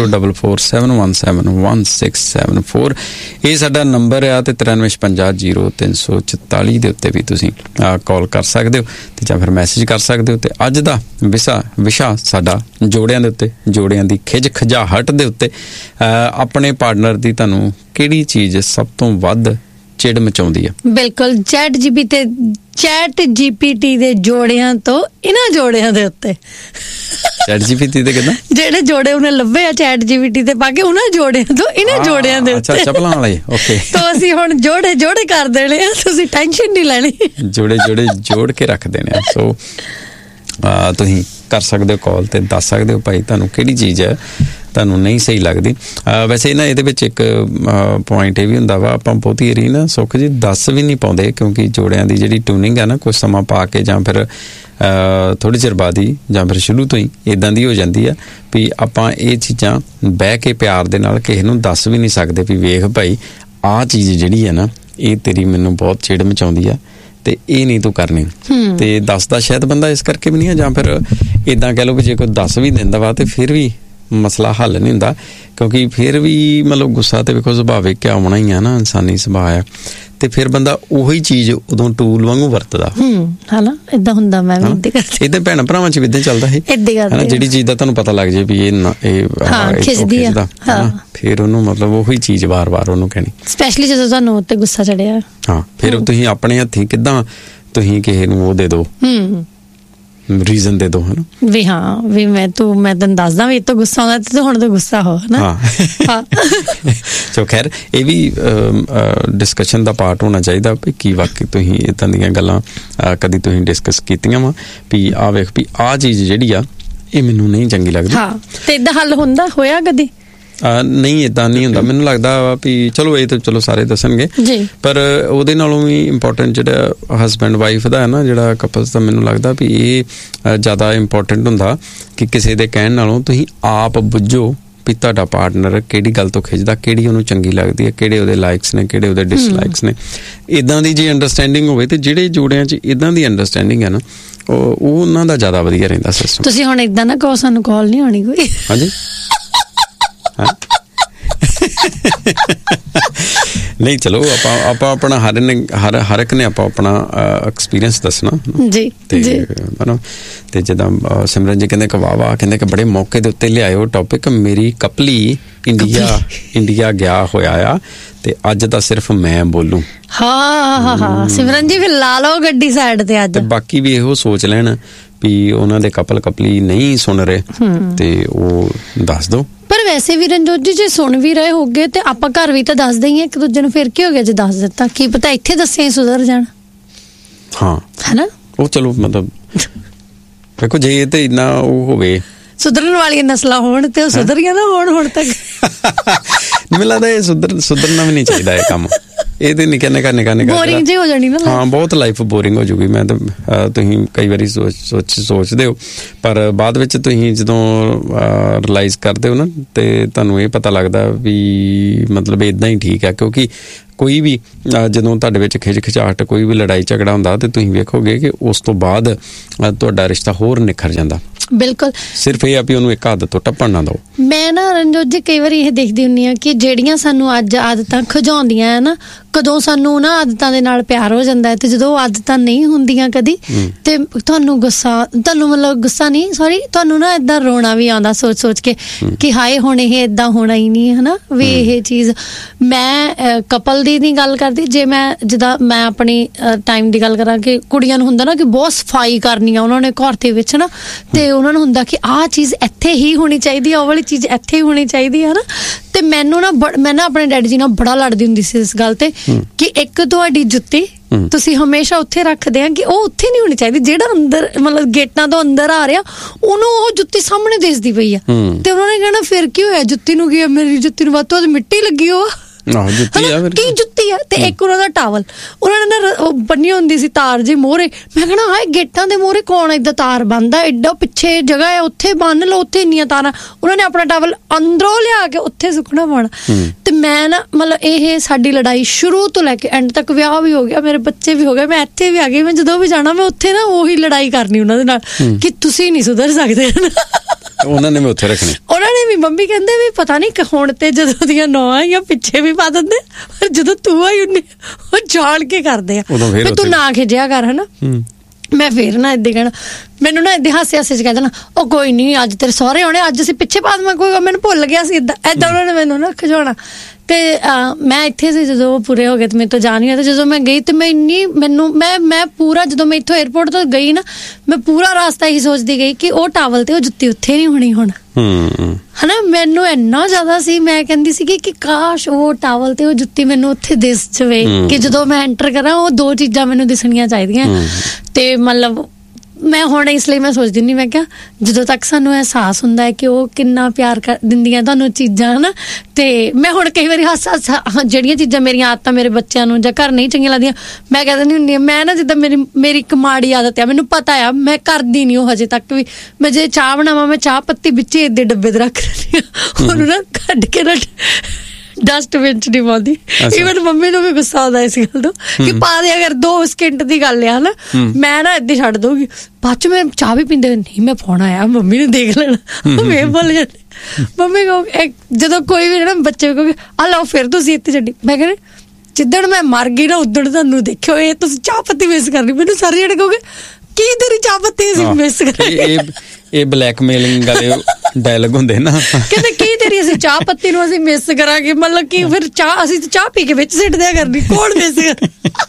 04471711674 ਇਹ ਸਾਡਾ ਨੰਬਰ ਆ। ਤੇ 9350 0344 ਦੇ ਉੱਤੇ ਵੀ ਤੁਸੀਂ ਕਾਲ ਕਰ ਸਕਦੇ ਹੋ ਤੇ ਜਾਂ ਫਿਰ ਮੈਸੇਜ ਕਰ ਸਕਦੇ ਹੋ। ਤੇ ਅੱਜ ਦਾ ਵਿਸ਼ਾ ਸਾਡਾ ਜੋੜਿਆਂ ਦੇ ਉੱਤੇ, ਜੋੜਿਆਂ ਦੀ ਖਿੱਚ ਖਜਾਹਟ ਦੇ ਉੱਤੇ। ਆਪਣੇ ਪਾਰਟਨਰ ਦੀ ਤੁਹਾਨੂੰ ਕਿਹੜੀ ਚੀਜ਼ ਸਭ ਤੋਂ ਵੱਧ ਚਿੜ ਮਚਾਉਂਦੀ ਆ? ਬਿਲਕੁਲ ਚੈਟ ਜੀਪੀਟੀ ਦੇ ਜੋੜਿਆਂ ਤੋਂ ਇਹਨਾਂ ਜੋੜਿਆਂ ਦੇ ਉੱਤੇ। ਚੈਟ ਜੀਪੀਟੀ ਦੇ ਕਿੱਦਾਂ? ਜਿਹੜੇ ਜੋੜੇ ਉਹਨੇ ਲੱਭੇ ਆ ਚੈਟ ਜੀਪੀਟੀ ਤੇ ਪਾ ਕੇ, ਉਹਨਾਂ ਜੋੜਿਆਂ ਤੋਂ ਇਹਨਾਂ ਜੋੜਿਆਂ ਦੇ ਉੱਤੇ। ਅੱਛਾ ਚੱਪਲਾਂ ਵਾਲੇ ਓਕੇ। ਤਾਂ ਅਸੀਂ ਹੁਣ ਜੋੜੇ ਕਰ ਦੇਣੇ ਆ, ਤੁਸੀਂ ਟੈਨਸ਼ਨ ਨਹੀਂ ਲੈਣੀ। ਜੋੜ ਕੇ ਰੱਖ ਦੇਣੇ ਆ। ਸੋ ਤੁਸੀਂ ਕਰ ਸਕਦੇ ਹੋ ਕਾਲ ਤੇ ਦੱਸ ਸਕਦੇ ਹੋ ਭਾਈ ਤੁਹਾਨੂੰ ਕਿਹੜੀ ਚੀਜ਼ ਹੈ ਤੁਹਾਨੂੰ ਨਹੀਂ ਸਹੀ ਲੱਗਦੀ। ਵੈਸੇ ਨਾ ਇਹਦੇ ਵਿੱਚ ਇੱਕ ਪੁਆਇੰਟ ਇਹ ਵੀ ਹੁੰਦਾ ਵਾ, ਆਪਾਂ ਬਹੁਤੀ ਏਰੀ ਨਾ ਸੁੱਖ ਜੀ ਦੱਸ ਵੀ ਨਹੀਂ ਪਾਉਂਦੇ, ਕਿਉਂਕਿ ਜੋੜਿਆਂ ਦੀ ਜਿਹੜੀ ਟਿਊਨਿੰਗ ਹੈ ਨਾ ਕੁਛ ਸਮਾਂ ਪਾ ਕੇ ਜਾਂ ਫਿਰ ਥੋੜ੍ਹੀ ਚਿਰ ਬਾਅਦ ਹੀ ਜਾਂ ਫਿਰ ਸ਼ੁਰੂ ਤੋਂ ਹੀ ਇੱਦਾਂ ਦੀ ਹੋ ਜਾਂਦੀ ਆ ਵੀ ਆਪਾਂ ਇਹ ਚੀਜ਼ਾਂ ਬਹਿ ਕੇ ਪਿਆਰ ਦੇ ਨਾਲ ਕਿਸੇ ਨੂੰ ਦੱਸ ਵੀ ਨਹੀਂ ਸਕਦੇ ਵੀ ਵੇਖ ਭਾਈ ਆਹ ਚੀਜ਼ ਜਿਹੜੀ ਹੈ ਨਾ ਇਹ ਤੇਰੀ ਮੈਨੂੰ ਬਹੁਤ ਚਿੜ ਮਚਾਉਂਦੀ ਆ ਤੇ ਇਹ ਨਹੀਂ ਤੂੰ ਕਰਨੀ। ਤੇ ਦੱਸਦਾ ਸ਼ਾਇਦ ਬੰਦਾ ਇਸ ਕਰਕੇ ਵੀ ਨਹੀਂ ਆ, ਜਾਂ ਫਿਰ ਇੱਦਾਂ ਕਹਿ ਲਓ ਕਿ ਜੇ ਕੋਈ ਦੱਸ ਵੀ ਦਿੰਦਾ ਵਾ ਤੇ ਫਿਰ ਵੀ ਮਸਲਾ ਹੱਲ ਨਹੀਂ ਹੁੰਦਾ, ਕਿਉਂਕਿ ਫਿਰ ਵੀ ਮਤਲਬ ਗੁੱਸਾ ਤੇ ਵੇਖੋ ਸੁਭਾਵਿਕ ਆਉਣਾ ਹੀ ਆ ਨਾ, ਇਨਸਾਨੀ ਸੁਭਾਅ ਆ। ਤੇ ਫਿਰ ਬੰਦਾ ਉਹੀ ਚੀਜ਼ ਉਦੋਂ ਟੂਲ ਵਾਂਗੂ ਵਰਤਦਾ ਹਨਾ। ਏਦਾਂ ਹੁੰਦਾ, ਮੈਂ ਵੀ ਏਦਾਂ ਭੈਣ ਭਰਾਵਾਂ ਚ ਵੀ ਏਦਾਂ ਚੱਲਦਾ ਹੈ ਹਨਾ। ਜਿਹੜੀ ਚੀਜ਼ ਦਾ ਤੁਹਾਨੂੰ ਪਤਾ ਲੱਗ ਜਾਏ ਵੀ ਇਹ ਖਿੱਚਦਾ ਫਿਰ ਉਹਨੂੰ ਮਤਲਬ ਉਹੀ ਚੀਜ਼ ਵਾਰ-ਵਾਰ ਉਹਨੂੰ ਕਹਿਣੀ, ਸਪੈਸ਼ਲੀ ਜਦੋਂ ਤੁਹਾਨੂੰ ਉੱਤੇ ਗੁੱਸਾ ਚੜਿਆ। ਹਾਂ ਫਿਰ ਤੁਸੀਂ ਆਪਣੇ ਹੱਥੀਂ ਕਿੱਦਾਂ ਤੁਸੀਂ ਕਿਸੇ ਨੂੰ ਉਹ ਦੇ ਦਿਓ, ਰੀਜ਼ਨ ਦੇ ਦੋ ਹਨਾ ਵੀ ਹਾਂ ਵੀ ਮੈਂ ਤੈਨੂੰ ਦੱਸਦਾ ਵੀ ਇਹ ਤੋਂ ਗੁੱਸਾ ਆਉਂਦਾ ਤੇ ਹੁਣ ਤੋਂ ਗੁੱਸਾ ਹੋ ਹਨਾ। ਸੋ ਖੈਰ ਇਹ ਵੀ ਡਿਸਕਸ਼ਨ ਦਾ ਪਾਰਟ ਹੋਣਾ ਚਾਹੀਦਾ ਵੀ ਕੀ ਵਾਕਈ ਤੁਸੀਂ ਇੱਦਾਂ ਦੀਆਂ ਗੱਲਾਂ ਕਦੀ ਤੁਸੀਂ ਡਿਸਕਸ ਕੀਤੀਆਂ ਵਾ ਵੀ ਆਹ ਵੇਖ ਵੀ ਆਹ ਚੀਜ਼ ਜਿਹੜੀ ਆ ਇਹ ਮੈਨੂੰ ਨਹੀਂ ਚੰਗੀ ਲੱਗਦੀ। ਹਾਂ ਤੇ ਏਦਾਂ ਹੱਲ ਹੋਇਆ ਕਦੀ? ਨਹੀਂ ਇਦਾਂ ਨਹੀਂ ਹੁੰਦਾ। ਮੈਨੂੰ ਲੱਗਦਾ ਵੀ ਚਲੋ ਇਹ ਤਾਂ ਚਲੋ ਸਾਰੇ ਦੱਸਣਗੇ, ਪਰ ਉਹਦੇ ਨਾਲੋਂ ਵੀ ਇੰਪੋਰਟੈਂਟ ਜਿਹੜਾ ਹਸਬੈਂਡ ਵਾਈਫ ਦਾ ਹੈ ਨਾ, ਜਿਹੜਾ ਕਪਲਸ ਦਾ, ਮੈਨੂੰ ਲੱਗਦਾ ਵੀ ਇਹ ਜ਼ਿਆਦਾ ਇੰਪੋਰਟੈਂਟ ਹੁੰਦਾ ਕਿ ਕਿਸੇ ਦੇ ਕਹਿਣ ਨਾਲੋਂ ਤੁਸੀਂ ਆਪ ਬੁੱਝੋ ਵੀ ਤੁਹਾਡਾ ਪਾਰਟਨਰ ਕਿਹੜੀ ਗੱਲ ਤੋਂ ਖਿੱਚਦਾ, ਕਿਹੜੀ ਉਹਨੂੰ ਚੰਗੀ ਲੱਗਦੀ ਹੈ, ਕਿਹੜੇ ਉਹਦੇ ਲਾਈਕਸ ਨੇ, ਕਿਹੜੇ ਉਹਦੇ ਡਿਸਲਾਈਕਸ ਨੇ। ਇੱਦਾਂ ਦੀ ਜੇ ਅੰਡਰਸਟੈਂਡਿੰਗ ਹੋਵੇ ਤੇ ਜਿਹੜੇ ਜੋੜਿਆਂ 'ਚ ਇੱਦਾਂ ਦੀ ਅੰਡਰਸਟੈਂਡਿੰਗ ਹੈ ਨਾ, ਉਹ ਉਹਨਾਂ ਦਾ ਜ਼ਿਆਦਾ ਵਧੀਆ ਰਹਿੰਦਾ ਸਿਸਟਮ। ਤੁਸੀਂ ਹੁਣ ਇੱਦਾਂ ਨਾ ਕਹੋ ਸਾਨੂੰ ਕਾਲ ਨਹੀਂ ਆਉਣੀ ਕੋਈ। ਹਾਂਜੀ ਨਹੀਂ ਚਲੋ ਆਪਾਂ ਆਪਣਾ ਹਰ ਇੱਕ ਨੇ ਆਪਣਾ ਐਕਸਪੀਰੀਅੰਸ ਦੱਸਣਾ ਜੀ ਤੇ ਜਿੱਦਾਂ ਸਿਮਰਨ ਜੀ ਕਹਿੰਦੇ ਕਿ ਵਾਹ ਕਹਿੰਦੇ ਕਿ ਬੜੇ ਮੌਕੇ ਦੇ ਉੱਤੇ ਲਿਆਇਓ ਟੌਪਿਕ। ਮੇਰੀ ਕਪਲੀ ਇੰਡੀਆ ਗਿਆ ਹੋਇਆ ਆ ਤੇ ਅੱਜ ਤਾਂ ਸਿਰਫ ਮੈਂ ਬੋਲੂ। ਹਾਂ ਸਿਮਰਨ ਜੀ ਫਿਰ ਲਾ ਲਓ ਗੱਡੀ ਸਾਈਡ ਤੇ ਅੱਜ। ਬਾਕੀ ਵੀ ਇਹੋ ਸੋਚ ਲੈਣ ਵੀ ਉਹਨਾਂ ਦੇ ਕਪਲੀ ਨਹੀਂ ਸੁਣ ਰਹੇ ਤੇ ਉਹ ਦੱਸ ਦੋ। ਪਰ ਵੈਸੇ ਵੀ ਰਣਜੋਤ ਜੀ ਜੇ ਸੁਣ ਵੀ ਰਹੇ ਹੋਗੇ ਤੇ ਆਪਾਂ ਘਰ ਵੀ ਤਾਂ ਦੱਸਦੇ ਹੀ ਆ ਇੱਕ ਦੂਜੇ ਨੂੰ, ਫਿਰ ਕੀ ਹੋ ਗਿਆ ਜੇ ਦੱਸ ਦਿੱਤਾ, ਕੀ ਪਤਾ ਇੱਥੇ ਦੱਸਿਆ ਸੁਧਰ ਜਾਣ। ਹਾਂ ਹਨਾ, ਉਹ ਚਲੋ ਮਤਲਬ ਦੇਖੋ ਜੇ ਤੇ ਇੰਨਾ ਉਹ ਹੋਵੇ, ਸੁਧਰਨ ਵਾਲੀਆਂ ਨਸਲਾਂ ਹੋਣ ਤੇ ਉਹ ਸੁਧਰੀਆਂ ਨਾ ਹੋਣ ਹੁਣ ਤੱਕ। ਮੈਨੂੰ ਲੱਗਦਾ ਇਹ ਸੁਧਰਨਾ ਵੀ ਨਹੀਂ ਚਾਹੀਦਾ ਇਹ ਕੰਮ। ਇਹ ਤੇ ਨਿੱਕੇ ਬੋਰਿੰਗ ਜਿਹੀ ਹੋ ਜਾਣੀ ਨਾ। ਹਾਂ ਬਹੁਤ ਲਾਈਫ ਬੋਰਿੰਗ ਹੋ ਜੂਗੀ। ਮੈਂ ਤਾਂ ਤੁਸੀਂ ਕਈ ਵਾਰੀ ਸੋਚਦੇ ਹੋ, ਪਰ ਬਾਅਦ ਵਿੱਚ ਤੁਸੀਂ ਜਦੋਂ ਰਿਲਾਈਜ਼ ਕਰਦੇ ਹੋ ਨਾ ਤੇ ਤੁਹਾਨੂੰ ਇਹ ਪਤਾ ਲੱਗਦਾ ਵੀ ਮਤਲਬ ਇੱਦਾਂ ਹੀ ਠੀਕ ਹੈ। ਕਿਉਂਕਿ ਕੋਈ ਵੀ ਜਦੋਂ ਤੁਹਾਡੇ ਵਿੱਚ ਖਿਚਾਹਟ, ਕੋਈ ਵੀ ਲੜਾਈ ਝਗੜਾ ਹੁੰਦਾ ਤੇ ਤੁਸੀਂ ਵੇਖੋਗੇ ਕਿ ਉਸ ਤੋਂ ਬਾਅਦ ਤੁਹਾਡਾ ਰਿਸ਼ਤਾ ਹੋਰ ਨਿਖਰ ਜਾਂਦਾ। ਬਿਲਕੁਲ, ਸਿਰਫ ਇਹ ਆ ਵੀ ਉਹਨੂੰ ਇੱਕ ਆਦਤ ਤੋਂ ਟੱਪਣ ਨਾ ਦਿਓ। ਮੈਂ ਨਾ ਰਣਜੋਤ ਜੀ ਕਈ ਵਾਰੀ ਇਹ ਦੇਖਦੀ ਹੁੰਦੀ ਹਾਂ ਕਿ ਜਿਹੜੀਆਂ ਸਾਨੂੰ ਅੱਜ ਆਦਤਾਂ ਖਿਜਾਉਂਦੀਆਂ ਹੈ ਨਾ, ਕਦੋਂ ਸਾਨੂੰ ਨਾ ਆਦਤਾਂ ਦੇ ਨਾਲ ਪਿਆਰ ਹੋ ਜਾਂਦਾ ਹੈ ਤੇ ਜਦੋਂ ਉਹ ਆਦਤਾਂ ਨਹੀਂ ਹੁੰਦੀਆਂ ਕਦੀ ਤੇ ਤੁਹਾਨੂੰ ਮਤਲਬ ਗੁੱਸਾ ਨਹੀਂ, ਸੌਰੀ, ਤੁਹਾਨੂੰ ਨਾ ਏਦਾਂ ਰੋਣਾ ਵੀ ਆਉਂਦਾ ਸੋਚ ਕੇ ਕਿ ਹਾਏ ਹੁਣ ਇਹ ਏਦਾਂ ਹੋਣਾ ਹੀ ਨਹੀਂ, ਹਨਾ ਵੀ ਇਹ ਚੀਜ਼। ਮੈਂ ਕਪਲ ਦੀ ਨਹੀਂ ਗੱਲ ਕਰਦੀ, ਜੇ ਜਿੱਦਾਂ ਮੈਂ ਆਪਣੀ ਟਾਈਮ ਦੀ ਗੱਲ ਕਰਾਂ ਕਿ ਕੁੜੀਆਂ ਨੂੰ ਹੁੰਦਾ ਨਾ ਕਿ ਬਹੁਤ ਸਫਾਈ ਕਰਨੀ ਆ ਉਹਨਾਂ ਨੇ ਘਰ ਦੇ ਵਿੱਚ ਨਾ, ਤੇ ਉਹਨਾਂ ਨੂੰ ਹੁੰਦਾ ਕਿ ਆਹ ਚੀਜ਼ ਇੱਥੇ ਹੀ ਹੋਣੀ ਚਾਹੀਦੀ ਆ, ਉਹ ਵਾਲੀ ਚੀਜ਼ ਇੱਥੇ ਹੀ ਹੋਣੀ ਚਾਹੀਦੀ ਹੈ ਨਾ। ਤੇ ਮੈਨੂੰ ਨਾ ਮੈਂ ਨਾ ਆਪਣੇ ਡੈਡੀ ਜੀ ਨਾਲ ਬੜਾ ਲੜਦੀ ਹੁੰਦੀ ਸੀ ਇਸ ਗੱਲ ਤੇ ਕਿ ਇੱਕ ਤੁਹਾਡੀ ਜੁੱਤੀ ਤੁਸੀਂ ਹਮੇਸ਼ਾ ਉੱਥੇ ਰੱਖਦੇ ਆ ਕਿ ਉਹ ਉੱਥੇ ਨਹੀਂ ਹੋਣੀ ਚਾਹੀਦੀ, ਜਿਹੜਾ ਅੰਦਰ ਮਤਲਬ ਗੇਟਾਂ ਤੋਂ ਅੰਦਰ ਆ ਰਿਹਾ ਉਹਨੂੰ ਉਹ ਜੁੱਤੀ ਸਾਹਮਣੇ ਦਿਸਦੀ ਪਈ ਆ। ਤੇ ਉਹਨਾਂ ਨੇ ਕਹਿਣਾ ਫਿਰ ਕੀ ਹੋਇਆ, ਜੁੱਤੀ ਨੂੰ ਕੀ ਆ, ਮੇਰੀ ਜੁੱਤੀ ਨੂੰ ਵੱਧ ਤੋਂ ਵੱਧ ਮਿੱਟੀ ਲੱਗੀ ਉਹ ਕੀ ਜੁੱਤੀ ਆ। ਤੇ ਇੱਕ ਉਹਨਾਂ ਦਾ ਟਾਵਲ ਉਹਨਾਂ ਨੇ ਨਾ ਉਹ ਬੰਨੀ ਹੁੰਦੀ ਸੀ ਤਾਰ ਜੀ ਮੋਹਰੇ। ਮੈਂ ਕਹਿਣਾ ਹਾਏ ਗੇਟਾਂ ਦੇ ਮੋਹਰੇ ਕੌਣ ਏਦਾਂ ਤਾਰ ਬੰਨਦਾ, ਏਡਾ ਪਿੱਛੇ ਜਗ੍ਹਾ ਹੈ ਉੱਥੇ ਬੰਨ ਲਓ, ਉੱਥੇ ਇੰਨੀਆਂ ਤਾਰਾਂ। ਉਹਨਾਂ ਨੇ ਆਪਣਾ ਟਾਵਲ ਅੰਦਰੋਂ ਲਿਆ ਕੇ ਉੱਥੇ ਸੁੱਕਣਾ ਪਾਉਣਾ। ਤੇ ਮੈਂ ਨਾ ਮਤਲਬ ਇਹ ਸਾਡੀ ਲੜਾਈ ਸ਼ੁਰੂ ਤੋਂ ਲੈ ਕੇ ਐਂਡ ਤੱਕ, ਵਿਆਹ ਵੀ ਹੋ ਗਿਆ, ਮੇਰੇ ਬੱਚੇ ਵੀ ਹੋ ਗਏ, ਮੈਂ ਇੱਥੇ ਵੀ ਆ ਗਈ, ਮੈਂ ਜਦੋਂ ਵੀ ਜਾਣਾ ਮੈਂ ਉੱਥੇ ਨਾ ਉਹੀ ਲੜਾਈ ਕਰਨੀ ਉਹਨਾਂ ਦੇ ਨਾਲ ਕਿ ਤੁਸੀਂ ਨਹੀਂ ਸੁਧਰ ਸਕਦੇ। ਉਹਨਾਂ ਨੇ ਵੀ ਉੱਥੇ ਰੱਖਣੇ, ਉਹਨਾਂ ਨੇ ਵੀ। ਮੰਮੀ ਕਹਿੰਦੇ ਵੀ ਪਤਾ ਨਹੀਂ ਹੁਣ ਤੇ ਜਦੋਂ ਦੀਆਂ ਨੌਂ ਜਾਂ ਪਿੱਛੇ ਵੀ ਪਾ ਦਿੰਦੇ, ਪਰ ਜਦੋਂ ਤੂੰ ਆਈ ਉਹਨੇ ਉਹ ਜਾਣ ਕੇ ਕਰਦੇ ਆ ਵੀ ਤੂੰ ਨਾ ਖਿਜਿਆ ਕਰ, ਹਨਾ। ਮੈਂ ਫੇਰ ਨਾ ਏਦਾਂ ਕਹਿਣਾ, ਮੈਨੂੰ ਨਾ ਏਦਾਂ ਹਾਸੇ ਚ ਕਹਿ ਦੇਣਾ ਉਹ ਕੋਈ ਨਹੀਂ ਅੱਜ ਤੇਰੇ ਸਹੁਰੇ ਆਉਣੇ, ਅੱਜ ਅਸੀਂ ਪਿੱਛੇ ਪਾ ਦੇਵਾਂ, ਕੋਈ ਮੈਨੂੰ ਭੁੱਲ ਗਿਆ ਸੀ ਏਦਾਂ ਉਹਨਾਂ ਨੇ ਮੈਨੂੰ ਨਾ ਖਿਜਾਉਣਾ। ਤੇ ਮੈਂ ਇੱਥੇ ਸੀ ਜਦੋਂ ਉਹ ਪੂਰੇ ਹੋ ਗਏ ਤੇ ਮੇਰੇ ਤੋਂ ਜਾ ਨਹੀਂ ਹੋਇਆ। ਤੇ ਜਦੋਂ ਮੈਂ ਗਈ ਤੇ ਮੈਂ ਪੂਰਾ ਜਦੋਂ ਮੈਂ ਇੱਥੋਂ ਏਅਰਪੋਰਟ ਤੋਂ ਗਈ ਨਾ, ਮੈਂ ਪੂਰਾ ਰਾਸਤਾ ਇਹੀ ਸੋਚਦੀ ਗਈ ਕਿ ਉਹ ਟਾਵਲ ਤੇ ਉਹ ਜੁੱਤੀ ਉੱਥੇ ਨਹੀਂ ਹੋਣੀ ਹੁਣ, ਹਨਾ। ਮੈਨੂੰ ਇੰਨਾ ਜ਼ਿਆਦਾ ਸੀ, ਮੈਂ ਕਹਿੰਦੀ ਸੀਗੀ ਕਿ ਕਾਸ਼ ਉਹ ਟਾਵਲ ਤੇ ਉਹ ਜੁੱਤੀ ਮੈਨੂੰ ਉੱਥੇ ਦਿਸ ਜਾਵੇ ਕਿ ਜਦੋਂ ਮੈਂ ਐਂਟਰ ਕਰਾਂ ਉਹ ਦੋ ਚੀਜ਼ਾਂ ਮੈਨੂੰ ਦਿਸਣੀਆਂ ਚਾਹੀਦੀਆਂ। ਤੇ ਮਤਲਬ ਮੈਂ ਹੁਣ ਇਸ ਲਈ ਮੈਂ ਸੋਚਦੀ ਨਹੀਂ, ਮੈਂ ਕਿਹਾ ਜਦੋਂ ਤੱਕ ਸਾਨੂੰ ਅਹਿਸਾਸ ਹੁੰਦਾ ਹੈ ਕਿ ਉਹ ਕਿੰਨਾ ਪਿਆਰ ਕਰ ਦਿੰਦੀਆਂ ਤੁਹਾਨੂੰ ਚੀਜ਼ਾਂ, ਹਨਾ। ਤੇ ਮੈਂ ਹੁਣ ਕਈ ਵਾਰੀ ਜਿਹੜੀਆਂ ਚੀਜ਼ਾਂ ਮੇਰੀਆਂ ਆਦਤਾਂ ਮੇਰੇ ਬੱਚਿਆਂ ਨੂੰ ਜਾਂ ਘਰ ਨਹੀਂ ਚੰਗੀਆਂ ਲੱਗਦੀਆਂ, ਮੈਂ ਕਹਿ ਦਿੰਦੀ ਹੁੰਦੀ ਹਾਂ, ਮੈਂ ਨਾ ਜਿੱਦਾਂ ਮੇਰੀ ਇੱਕ ਮਾੜੀ ਆਦਤ ਆ, ਮੈਨੂੰ ਪਤਾ ਆ, ਮੈਂ ਕਰਦੀ ਨਹੀਂ ਉਹ ਹਜੇ ਤੱਕ ਵੀ। ਮੈਂ ਜੇ ਚਾਹ ਬਣਾਵਾਂ, ਮੈਂ ਚਾਹ ਪੱਤੀ ਵਿੱਚ ਏਦੇ ਡੱਬੇ ਤੇ ਰੱਖ ਲੈਂਦੀ ਹਾਂ, ਉਹਨੂੰ ਨਾ ਕੱਢ ਕੇ ਨਾ ਡਸਟਬਿਨ ਚ ਨਹੀਂ ਪਾਉਂਦੀ। ਈਵਨ ਮੰਮੀ ਨੂੰ ਵੀ ਗੁੱਸਾ ਆਉਂਦਾ ਇਸ ਗੱਲ ਤੋਂ ਕਿ ਪਾ ਦੇ, ਅਗਰ 2 ਸਕਿੰਟ ਦੀ ਗੱਲ ਆ, ਹਨਾ, ਮੈਂ ਨਾ ਏਦਾਂ ਛੱਡ ਦਊਗੀ। ਬਾਅਦ ਚ ਮੈਂ ਚਾਹ ਵੀ ਪੀਂਦੇ ਨਹੀਂ ਮੈਂ ਪਾਉਣਾ ਆ, ਮੰਮੀ ਨੇ ਦੇਖ ਲੈਣਾ, ਮੈਂ ਭੁੱਲ ਜਾਂਦੀ। ਮੰਮੀ ਕਹੋ ਜਦੋਂ ਕੋਈ ਵੀ ਨਾ ਬੱਚੇ ਕਹੋਗੇ ਆ ਲਓ ਫਿਰ ਤੁਸੀਂ ਇੱਥੇ ਛੱਡੀ, ਮੈਂ ਕਹਿੰਦੀ ਜਿੱਦਣ ਮੈਂ ਮਰ ਗਈ ਨਾ ਉਦਣ ਤੁਹਾਨੂੰ ਦੇਖਿਓ ਇਹ ਤੁਸੀਂ ਚਾਹ ਪੱਤੀ ਮਿਸ ਕਰਨੀ। ਮੈਨੂੰ ਸਾਰੇ ਜਿਹੜੇ ਕਹੋਗੇ ਕੀ ਤੇਰੀ ਚਾਹ ਪੱਤੀ ਅਸੀਂ ਮਿਸ ਕਰਾਂਗੇ, ਇਹ ਬਲੈਕਮੇਲਿੰਗ ਵਾਲੇ ਡਾਇਲੌਗ ਹੁੰਦੇ ਨਾ, ਕਹਿੰਦੇ ਕੀ ਤੇਰੀ ਅਸੀਂ ਚਾਹ ਪੱਤੀ ਨੂੰ ਅਸੀਂ ਮਿਸ ਕਰਾਂਗੇ, ਮਤਲਬ ਕਿ ਫਿਰ ਚਾਹ ਅਸੀਂ ਚਾਹ ਪੀ ਕੇ ਵਿੱਚ ਸਿੱਟ ਦਿਆ ਕਰਨੀ, ਕੌਣ ਮਿਸ ਕਰ।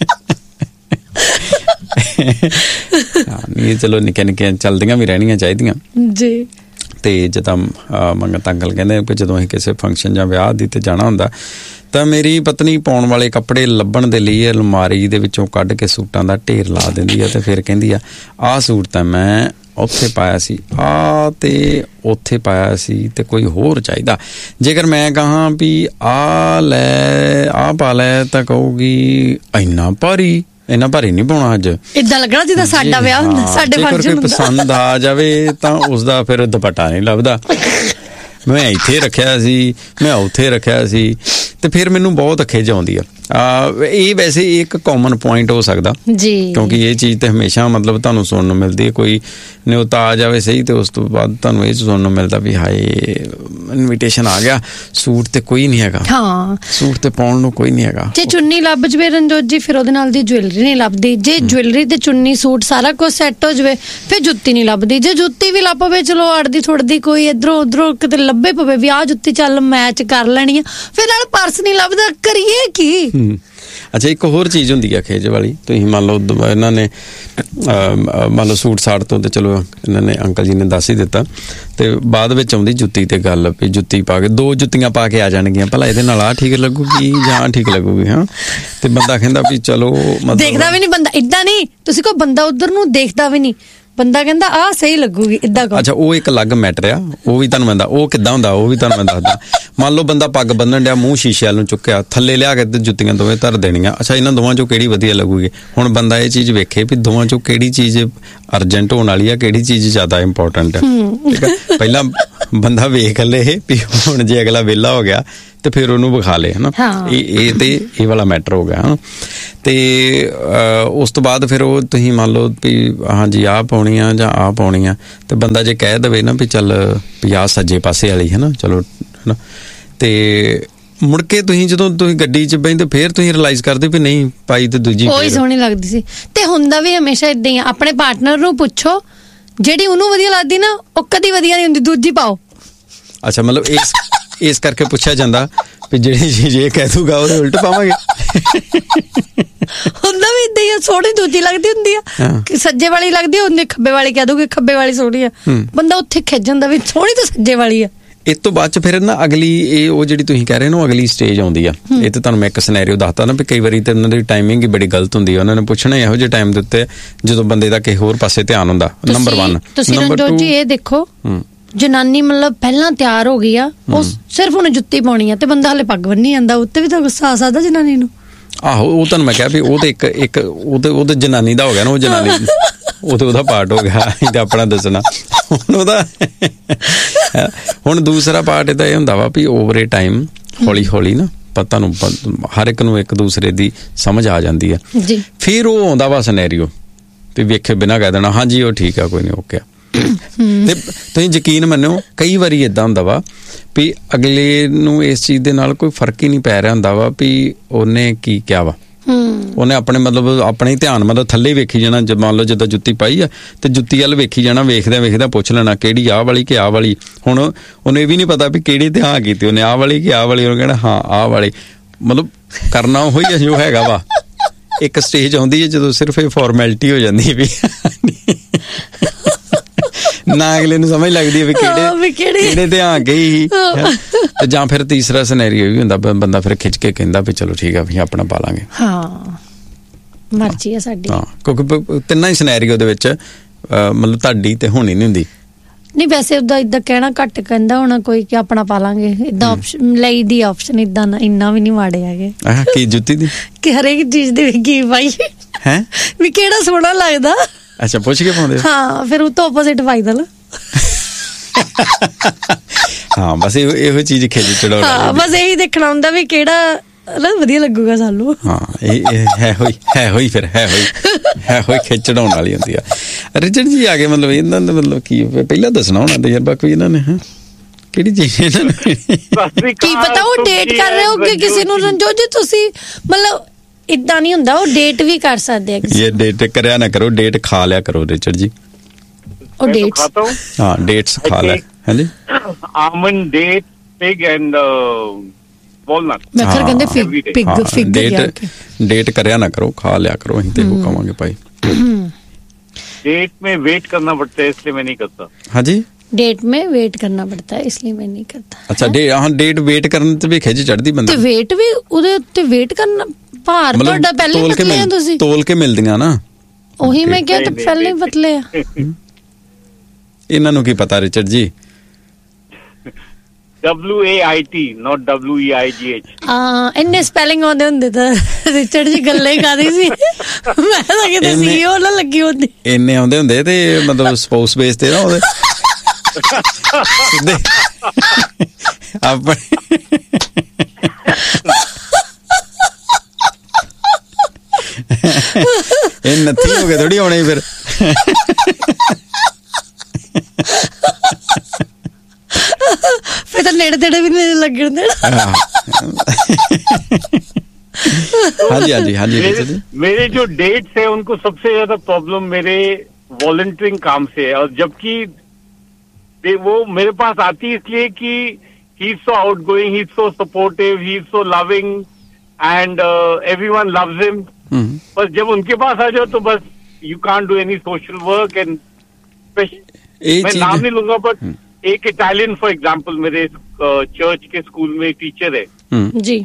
ਨਹੀਂ ਚਲੋ ਨਿੱਕੀਆਂ ਚੱਲਦੀਆਂ ਵੀ ਰਹਿਣੀਆਂ ਚਾਹੀਦੀਆਂ ਜੀ। ਤੇ ਜਿੱਦਾਂ ਮੰਗਤ ਅੰਕਲ ਕਹਿੰਦੇ ਕਿ ਜਦੋਂ ਅਸੀਂ ਕਿਸੇ ਫੰਕਸ਼ਨ ਜਾਂ ਵਿਆਹ ਦੀ ਤੇ ਜਾਣਾ ਹੁੰਦਾ ਤਾਂ ਮੇਰੀ ਪਤਨੀ ਪਾਉਣ ਵਾਲੇ ਕੱਪੜੇ ਲੱਭਣ ਦੇ ਲਈ ਅਲਮਾਰੀ ਦੇ ਵਿੱਚੋਂ ਕੱਢ ਕੇ ਸੂਟਾਂ ਦਾ ਢੇਰ ਲਾ ਦਿੰਦੀ ਆ ਤੇ ਫਿਰ ਕਹਿੰਦੀ ਆ ਆਹ ਸੂਟ ਤਾਂ ਮੈਂ ਉੱਥੇ ਪਾਇਆ ਸੀ, ਆ ਤੇ ਉੱਥੇ ਪਾਇਆ ਸੀ, ਤੇ ਕੋਈ ਹੋਰ ਚਾਹੀਦਾ। ਜੇਕਰ ਮੈਂ ਕਹਾਂ ਵੀ ਆ ਪਾ ਲੈ ਤਾਂ ਕਹੂਗੀ ਇੰਨਾ ਭਾਰੀ ਨਹੀਂ ਪਾਉਣਾ ਅੱਜ, ਇਦਾਂ ਲੱਗਣਾ ਜਿੱਦਾਂ ਸਾਡਾ ਵਿਆਹ ਹੁੰਦਾ, ਸਾਡੇ ਫੰਕਸ਼ਨ ਹੁੰਦਾ। ਪਸੰਦ ਆ ਜਾਵੇ ਤਾਂ ਉਸਦਾ ਫਿਰ ਦੁਪੱਟਾ ਨਹੀਂ ਲੱਭਦਾ, ਮੈਂ ਇੱਥੇ ਰੱਖਿਆ ਸੀ, ਮੈਂ ਉੱਥੇ ਰੱਖਿਆ ਸੀ, ਤੇ ਫਿਰ ਮੈਨੂੰ ਬਹੁਤ ਖਿਝ ਆਉਂਦੀ ਆ। ਇਹ ਵੈਸੇ ਇੱਕ ਕਾਮਨ ਪੁਆਇੰਟ ਹੋ ਸਕਦਾ ਜੀ, ਕਿਉਂਕਿ ਇਹ ਚੀਜ਼ ਤੇ ਹਮੇਸ਼ਾ ਮਤਲਬ ਤੁਹਾਨੂੰ ਸੁਣਨ ਨੂੰ ਮਿਲਦੀ ਹੈ। ਕੋਈ ਨਿਉਤਾ ਆ ਜਾਵੇ ਸਹੀ, ਤੇ ਉਸ ਤੋਂ ਬਾਅਦ ਤੁਹਾਨੂੰ ਇਹ ਸੁਣਨ ਨੂੰ ਮਿਲਦਾ ਵੀ ਹਾਏ ਇਨਵੀਟੇਸ਼ਨ ਆ ਗਿਆ, ਸੂਟ ਤੇ ਕੋਈ ਨਹੀਂ ਹੈਗਾ। ਹਾਂ, ਸੂਟ ਤੇ ਪਾਉਣ ਨੂੰ ਕੋਈ ਨਹੀਂ ਹੈਗਾ। ਜੇ ਚੁੰਨੀ ਲੱਭ ਜਵੇ ਰਣਜੋਤ ਜੀ, ਫਿਰ ਉਹਦੇ ਨਾਲ ਦੀ ਜੁਐਲਰੀ ਨਹੀਂ ਲੱਭਦੀ। ਜੇ ਜੁਐਲਰੀ ਤੇ ਚੁੰਨੀ ਸੂਟ ਸਾਰਾ ਕੁਝ ਸੈੱਟ ਹੋ ਜਵੇ, ਫਿਰ ਜੁੱਤੀ ਨਹੀਂ ਲੱਭਦੀ। ਜੇ ਜੁੱਤੀ ਵੀ ਲੱਭ ਪਵੇ, ਚਲੋ ਅੜਦੀ ਥੋੜਦੀ ਕੋਈ ਇੱਧਰੋਂ ਉੱਧਰੋਂ ਕਿਤੇ ਲੱਭੇ ਪਵੇ ਵੀ ਆਹ ਜੁੱਤੀ ਚੱਲ ਮੈਚ ਕਰ ਲੈਣੀ ਆ, ਫਿਰ ਨਾਲ ਪਰਸ ਨਹੀਂ ਲੱਭਦਾ, ਕਰੀਏ ਕੀ? ਅੱਛਾ, ਇੱਕ ਹੋਰ ਚੀਜ਼ ਹੁੰਦੀ ਆ ਖੇਜ ਵਾਲੀ। ਤੁਸੀਂ ਮੰਨ ਲਓ ਇਹਨਾਂ ਨੇ ਮੰਨ ਲਓ ਸੂਟ ਸਾਟ ਤੋਂ, ਤੇ ਚਲੋ ਇਹਨਾਂ ਨੇ ਅੰਕਲ ਜੀ ਨੇ ਦੱਸ ਹੀ ਦਿੱਤਾ, ਤੇ ਬਾਅਦ ਵਿੱਚ ਆਉਂਦੀ ਜੁੱਤੀ ਤੇ ਗੱਲ ਵੀ ਜੁੱਤੀ ਪਾ ਕੇ 2 ਜੁੱਤੀਆਂ ਪਾ ਕੇ ਆ ਜਾਣਗੀਆਂ, ਭਲਾ ਇਹਦੇ ਨਾਲ ਆਹ ਠੀਕ ਲੱਗੂਗੀ ਜਾਂ ਠੀਕ ਲੱਗੂਗੀ। ਹਾਂ, ਤੇ ਬੰਦਾ ਕਹਿੰਦਾ ਵੀ ਚਲੋ ਮਤਲਬ ਦੇਖਦਾ ਵੀ ਨਹੀਂ ਬੰਦਾ, ਏਦਾਂ ਨਹੀਂ ਤੁਸੀਂ ਕਹੋ ਬੰਦਾ ਉਧਰ ਨੂੰ ਦੇਖਦਾ ਵੀ ਨਹੀਂ, ਬੰਦਾ ਕਹਿੰਦਾ ਆਹ ਸਹੀ ਲੱਗੂਗੀ, ਏਦਾਂ ਕਹੋ। ਅੱਛਾ, ਉਹ ਇੱਕ ਅਲੱਗ ਮੈਟਰ ਆ, ਉਹ ਵੀ ਤੁਹਾਨੂੰ ਮੈਂ ਉਹ ਕਿੱਦਾਂ ਹੁੰਦਾ ਉਹ ਵੀ ਤੁਹਾਨੂੰ ਮੈਂ ਦੱਸਦਾ। ਮੰਨ ਲਓ ਬੰਦਾ ਪੱਗ ਬੰਨਣ ਡਿਆ, ਮੂੰਹ ਸ਼ੀਸ਼ੇ ਵੱਲ ਨੂੰ ਚੁੱਕਿਆ, ਥੱਲੇ ਲਿਆ ਕੇ ਤੇ ਜੁੱਤੀਆਂ ਦੋਵੇਂ ਧਰ ਦੇਣੀਆਂ। ਅੱਛਾ, ਇਹਨਾਂ ਦੋਵਾਂ ਚੋਂ ਕਿਹੜੀ ਵਧੀਆ ਲੱਗੂਗੀ? ਹੁਣ ਬੰਦਾ ਇਹ ਚੀਜ਼ ਵੇਖੇ ਵੀ ਦੋਵਾਂ ਚੋਂ ਕਿਹੜੀ ਚੀਜ਼ ਅਰਜੈਂਟ ਹੋਣ ਵਾਲੀ ਆ, ਕਿਹੜੀ ਚੀਜ਼ ਜ਼ਿਆਦਾ ਇੰਪੋਰਟੈਂਟ ਆ। ਠੀਕ ਆ, ਪਹਿਲਾਂ ਬੰਦਾ ਵੇਖ ਲਏ ਵੀ ਹੁਣ ਜੇ ਅਗਲਾ ਵਿਹਲਾ ਹੋ ਗਿਆ ਤੇ ਫਿਰ ਉਹਨੂੰ ਵਿਖਾ ਲੇ, ਹਨਾ। ਇਹ ਵਾਲਾ ਮੈਟਰ ਹੋ ਗਿਆ, ਹਨਾ। ਤੇ ਉਸ ਤੋਂ ਬਾਅਦ ਫਿਰ ਉਹ ਤੁਸੀਂ ਮੰਨ ਲਓ ਵੀ ਹਾਂਜੀ ਆਹ ਪਾਉਣੀ ਆ ਜਾਂ ਆਹ ਪਾਉਣੀ ਆ, ਤੇ ਬੰਦਾ ਜੇ ਕਹਿ ਦੇਵੇ ਨਾ ਵੀ ਚੱਲ ਵੀ ਆਹ ਸੱਜੇ ਪਾਸੇ ਵਾਲੀ, ਹਨਾ, ਚਲੋ, ਹਨਾ, ਤੇ ਮੁੜ ਕੇ ਤੁਸੀਂ ਜਦੋਂ ਤੁਸੀਂ ਗੱਡੀ 'ਚ ਬਹਿੰਦੇ ਫਿਰ ਤੁਸੀਂ ਰਿਅਲਾਈਜ਼ ਕਰਦੇ ਵੀ ਨਹੀਂ ਪਾਈ ਤੇ ਦੂਜੀ ਉਹੀ ਸੋਹਣੀ ਲੱਗਦੀ ਸੀ। ਤੇ ਹੁੰਦਾ ਵੀ ਹਮੇਸ਼ਾ ਏਦਾਂ ਹੀ ਆ, ਆਪਣੇ ਪਾਰਟਨਰ ਨੂੰ ਪੁੱਛੋ, ਜਿਹੜੀ ਉਹਨੂੰ ਵਧੀਆ ਲੱਗਦੀ ਨਾ ਉਹ ਕਦੀ ਵਧੀਆ ਨਹੀਂ ਹੁੰਦੀ, ਦੂਜੀ ਪਾਓ। ਅੱਛਾ, ਮਤਲਬ ਇਸ ਕਰਕੇ ਪੁੱਛਿਆ ਜਾਂਦਾ ਵੀ ਜਿਹੜੀ ਚੀਜ਼ ਇਹ ਕਹਿ ਦੂਗਾ ਉਹਦੇ ਉਲਟ ਪਾਵਾਂਗੇ। ਹੁੰਦਾ ਵੀ ਏਦਾਂ ਹੀ ਆ, ਸੋਹਣੀ ਦੂਜੀ ਲੱਗਦੀ ਹੁੰਦੀ ਆ, ਸੱਜੇ ਵਾਲੀ ਲੱਗਦੀ ਉਹਨੇ ਖੱਬੇ ਵਾਲੀ ਕਹਿ ਦੂਗੀ ਖੱਬੇ ਵਾਲੀ ਸੋਹਣੀ ਆ, ਬੰਦਾ ਉੱਥੇ ਖਿੱਚ ਜਾਂਦਾ ਵੀ ਸੋਹਣੀ ਤਾਂ ਸੱਜੇ ਵਾਲੀ ਆ। ਇਸ ਤੋਂ ਬਾਅਦ ਚ ਫਿਰ ਨਾ ਅਗਲੀ ਇਹ ਉਹ ਜਿਹੜੀ ਤੁਸੀਂ ਕਹਿ ਰਹੇ ਹੋ ਅਗਲੀ ਸਟੇਜ ਆਉਂਦੀ ਆ। ਇਹ ਤੇ ਤੁਹਾਨੂੰ ਮੈਂ ਇੱਕ ਸਿਨੈਰੀਓ ਦੱਸਦਾ ਨਾ ਵੀ ਕਈ ਵਾਰੀ ਤੇ ਉਹਨਾਂ ਦੀ ਟਾਈਮਿੰਗ ਹੀ ਬੜੀ ਗਲਤ ਹੁੰਦੀ ਆ। ਉਹਨਾਂ ਨੇ ਪੁੱਛਣਾ ਇਹੋ ਜਿਹੇ ਟਾਈਮ ਦੇ ਉੱਤੇ ਜਦੋਂ ਬੰਦੇ ਦਾ ਕਿਸੇ ਹੋਰ ਪਾਸੇ ਧਿਆਨ ਹੁੰਦਾ। ਨੰਬਰ 1। ਤੁਸੀਂ ਰਣਜੋਤ ਜੀ ਇਹ ਦੇਖੋ, ਜਨਾਨੀ ਮਤਲਬ ਪਹਿਲਾਂ ਤਿਆਰ ਹੋ ਗਈ ਆ, ਉਹ ਸਿਰਫ ਉਹਨੇ ਜੁੱਤੀ ਪਾਉਣੀ ਆ ਤੇ ਬੰਦਾ ਹਲੇ ਪੱਗ ਬੰਨੀ ਜਾਂਦਾ, ਉੱਤੇ ਵੀ ਤਾਂ ਗੁੱਸਾ ਆ ਸਕਦਾ ਜਨਾਨੀ ਨੂੰ। ਆਹੋ, ਉਹ ਤੁਹਾਨੂੰ ਮੈਂ ਕਿਹਾ ਵੀ ਉਹ ਤੇ ਇੱਕ ਉਹਦੇ ਜਨਾਨੀ ਦਾ ਹੋ ਗਿਆ ਨਾ, ਉਹ ਜਨਾਨੀ ਉਹਦਾ ਪਾਰਟ ਹੋ ਗਿਆ। ਅਸੀਂ ਤਾਂ ਆਪਣਾ ਦੱਸਣਾ ਹੁਣ ਉਹਦਾ। ਹੁਣ ਦੂਸਰਾ ਪਾਰਟ ਇਹਦਾ ਇਹ ਹੁੰਦਾ ਵਾ ਵੀ ਓਵਰ ਏ ਟਾਈਮ ਹੌਲੀ ਹੌਲੀ ਨਾ ਤੁਹਾਨੂੰ ਹਰ ਇੱਕ ਨੂੰ ਇੱਕ ਦੂਸਰੇ ਦੀ ਸਮਝ ਆ ਜਾਂਦੀ ਹੈ। ਫਿਰ ਉਹ ਆਉਂਦਾ ਵਾ ਸਿਨੈਰੀਓ ਵੀ ਵੇਖੇ ਬਿਨਾਂ ਕਹਿ ਦੇਣਾ ਹਾਂਜੀ ਉਹ ਠੀਕ ਆ ਕੋਈ ਨਹੀਂ ਓਕੇ। ਤੇ ਤੁਸੀਂ ਯਕੀਨ ਮੰਨਿਓ ਕਈ ਵਾਰੀ ਏਦਾਂ ਹੁੰਦਾ ਵਾ ਵੀ ਅਗਲੇ ਨੂੰ ਇਸ ਚੀਜ਼ ਦੇ ਨਾਲ ਕੋਈ ਫਰਕ ਹੀ ਨਹੀਂ ਪੈ ਰਿਹਾ ਹੁੰਦਾ ਵਾ ਵੀ ਉਹਨੇ ਕੀ ਕਿਹਾ ਵਾ। ਉਹਨੇ ਆਪਣੇ ਮਤਲਬ ਆਪਣੇ ਹੀ ਧਿਆਨ ਮਤਲਬ ਥੱਲੇ ਵੇਖੀ ਜਾਣਾ। ਮੰਨ ਲਓ ਜਿੱਦਾਂ ਜੁੱਤੀ ਪਾਈ ਆ ਤੇ ਜੁੱਤੀ ਵੱਲ ਵੇਖੀ ਜਾਣਾ, ਵੇਖਦਿਆਂ ਪੁੱਛ ਲੈਣਾ ਕਿਹੜੀ ਆਹ ਵਾਲੀ ਕਿ ਆਹ ਵਾਲੀ। ਹੁਣ ਉਹਨੂੰ ਇਹ ਵੀ ਨਹੀਂ ਪਤਾ ਵੀ ਕਿਹੜੀ ਤੇ ਹਾਂ ਕੀਤੀ ਉਹਨੇ, ਆਹ ਵਾਲੀ ਕਿ ਆਹ ਵਾਲੀ। ਉਹਨੇ ਕਹਿਣਾ ਹਾਂ ਆਹ ਵਾਲੀ। ਮਤਲਬ ਕਰਨਾ ਉਹੀ ਆ ਜੋ ਹੈਗਾ ਵਾ। ਇੱਕ ਸਟੇਜ ਆਉਂਦੀ ਹੈ ਜਦੋਂ ਸਿਰਫ ਇਹ ਫਾਰਮੈਲਿਟੀ ਹੋ ਜਾਂਦੀ ਹੈ ਵੀ ਨਾ ਅਗਲੇ ਨੂੰ ਸਮਝ ਲੱਗਦੀ ਹੈ ਵੀ ਕਿਹੜੇ ਤੇ ਆ ਗਈ ਸੀ। ਤੇ ਜਾਂ ਫਿਰ ਤੀਸਰਾ ਸਿਨੈਰੀਓ ਵੀ ਹੁੰਦਾ, ਬੰਦਾ ਫਿਰ ਖਿੱਚ ਕੇ ਕਹਿੰਦਾ ਵੀ ਚਲੋ ਠੀਕ ਆ ਵੀ ਆਪਣਾ ਪਾ ਲਾਂਗੇ। ਹਾਂ ਮਰਜ਼ੀ ਆ ਸਾਡੀ। ਹਾਂ ਕਿਉਂਕਿ ਤਿੰਨਾਂ ਹੀ ਸਿਨੈਰੀਓ ਦੇ ਵਿੱਚ ਮਤਲਬ ਤੁਹਾਡੀ ਤੇ ਹੋਣੀ ਨਹੀਂ ਹੁੰਦੀ। ਨਹੀਂ ਵੈਸੇ ਉਦਾਂ ਇਦਾਂ ਕਹਿਣਾ ਘੱਟ ਕਹਿੰਦਾ ਹੋਣਾ ਕੋਈ ਕਿ ਆਪਣਾ ਪਾ ਲਾਂਗੇ ਇਦਾਂ ਆਪਸ਼ਨ ਲਈ ਦੀ ਆਪਸ਼ਨ ਇਦਾਂ ਇੰਨਾ ਵੀ ਨਹੀਂ ਮਾੜੇ ਹੈਗੇ। ਕੀ ਜੁੱਤੀ ਦੀ ਕਿ ਹਰੇਕ ਚੀਜ਼ ਦੇ ਕੀ ਪਾਈ ਹੈ ਵੀ ਕਿਹੜਾ ਸੋਹਣਾ ਲੱਗਦਾ। ਅੱਛਾ ਪੁੱਛ ਕੇ ਪਾਉਂਦੇ? ਹਾਂ ਫਿਰ ਉਹ ਤੋਂ ਆਪੋਜ਼ਿਟ ਪਾਈ ਦਲ। ਹਾਂ ਬਸ ਇਹੋ ਚੀਜ਼ ਖਿੱਚ ਚੜਾਉਣਾ। ਹਾਂ ਬਸ ਇਹੀ ਦੇਖਣਾ ਹੁੰਦਾ ਵੀ ਕਿਹੜਾ ਵਧੀਆ ਲੱਗੂਗਾ ਸਾਨੂੰ। ਹਾਂ ਇਹ ਹੈ ਹੋਈ ਖਿੱਚ ਚੜਾਉਣ ਵਾਲੀ ਹੁੰਦੀ ਆ। ਰਿਚਰਡ ਜੀ ਆ ਗਏ ਮਤਲਬ ਇਹਨਾਂ ਦਾ ਮਤਲਬ ਕੀ ਪਹਿਲਾਂ ਦੱਸਣਾ ਹੋਣਾ ਤਜਰਬਾ ਕੋਈ ਇਹਨਾਂ ਨੇ। ਕਿਹੜੀ ਚੀਜ਼ ਇਹਨਾਂ ਨੂੰ ਕੀ ਪਤਾ ਉਹ ਡੇਟ ਕਰ ਰਹੇ ਹੋ ਕਿ ਕਿਸੇ ਨੂੰ ਰਣਜੋਤ ਜੀ ਤੁਸੀਂ ਮਤਲਬ ਇਦਾਂ ਨਹੀਂ ਹੁੰਦਾ, ਉਹ ਡੇਟ ਵੀ ਕਰ ਸਕਦੇ ਆ। ਇਹ ਡੇਟ ਕਰਿਆ ਨਾ ਕਰੋ, ਡੇਟ ਖਾ ਲਿਆ ਕਰੋ ਰਿਚਰਡ ਜੀ। ਉਹ ਡੇਟਸ ਹਾਂ ਡੇਟਸ ਖਾ ਲਿਆ। ਹਾਂਜੀ almond date pig and walnut. ਮੈਂ ਖਰ ਕਹਿੰਦੇ ਪਿਗ ਡੇਟ ਕਰਿਆ ਨਾ ਕਰੋ, ਖਾ ਲਿਆ ਕਰੋ। ਅਸੀਂ ਤੇ ਉਹ ਕਵਾਂਗੇ ਭਾਈ डेट में वेट करना पड़ता है इसलिए मैं नहीं करता। हाँ जी डेट में वेट करना पड़ता है इसलिए मैं नहीं करता। अच्छा डेट वेट करने ते भी खिज चढ़दी बंदा ते वेट भी ਉਹਦੇ ਉੱਤੇ ਵੇਟ ਕਰਨਾ ਭਾਰ ਤੁਹਾਡਾ ਪਹਿਲੇ ਪਤਲੇ ਆ ਤੁਸੀਂ ਤੋਲ ਕੇ ਮਿਲਦੀਆਂ ਨਾ। ਉਹੀ ਮੈਂ ਕਿਹਾ ਤੇ ਪਹਿਲੇ ਪਤਲੇ ਆ। ਇਹਨਾਂ ਨੂੰ ਕੀ ਪਤਾ ਰਿਚਰਡ ਜੀ? WAIT, not WEIGH. ਇੰਨੇ ਸਪੈਲਿੰਗ ਆਉਂਦੇ ਹੁੰਦੇ ਤਾਂ ਰਿਚਰਡ ਜੀ ਗੱਲਾਂ ਹੀ ਕਰਦੀ ਸੀ। ਮੈਂ ਤਾਂ ਕਿਤੇ CEO ਨਾ ਲੱਗੀ ਹੁੰਦੀ। ਇੰਨੇ ਆਉਂਦੇ ਹੁੰਦੇ ਤੇ ਮਤਲਬ ਸਪਾਊਸ ਬੇਸ ਤੇ ਨਾ ਉਹਦੇ ਸਿੱਧੇ ਆਪਣੇ ਇਹ ਨੱਥੀ ਹੋ ਕੇ ਥੋੜੀ ਆਉਣੇ ਫਿਰ। ਫਿਰ ਤਾਂ ਨੇੜੇ ਤੇੜੇ ਵੀ ਨਹੀਂ ਲੱਗਣ ਦੇਣਾ। हाँ जी। मेरे जो डेट्स है उनको सबसे ज्यादा प्रॉब्लम मेरे वॉलंटियरिंग काम से है, और जबकि वो मेरे पास आती है इसलिए कि he is so outgoing, he is so supportive, he is so loving and everyone loves him. पर जब उनके पास आ जाओ तो बस you can't do any social work. And मैं नाम नहीं लूंगा, बट एक इटालियन फॉर एग्जाम्पल मेरे चर्च के स्कूल में टीचर है जी,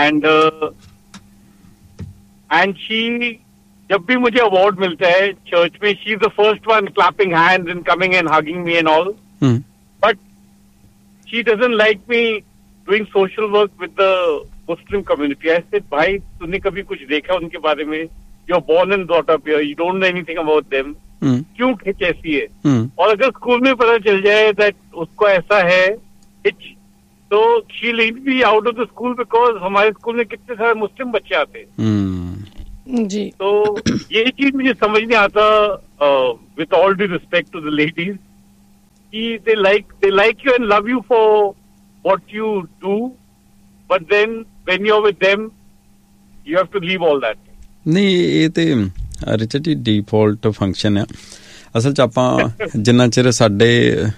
एंड शी, जब भी मुझे अवार्ड मिलता है चर्च में, she is the first one clapping hands and coming and hugging me and all, but she doesn't like me doing social work with the Muslim community. I said, भाई तूने कभी कुछ देखा उनके बारे में? You are born and brought up here, you don't know anything about them, क्यों खिंच ऐसी है? और अगर स्कूल में पता चल जाए दैट उसको ऐसा है हिच, तो she leave me out of the school, because हमारे स्कूल में कितने सारे मुस्लिम बच्चे आते हैं जी। तो ये चीज मुझे समझ नहीं आता, with all due respect to the ladies, कि they like you and love you for what you do, but then when you're with them you have to leave all that. ਨਹੀਂ, ਇਹ ਤੇ ਰਿਚਰਡ ਜੀ ਡਿਫਾਲਟ ਫੰਕਸ਼ਨ ਆ ਅਸਲ 'ਚ। ਆਪਾਂ ਜਿੰਨਾ ਚਿਰ ਸਾਡੇ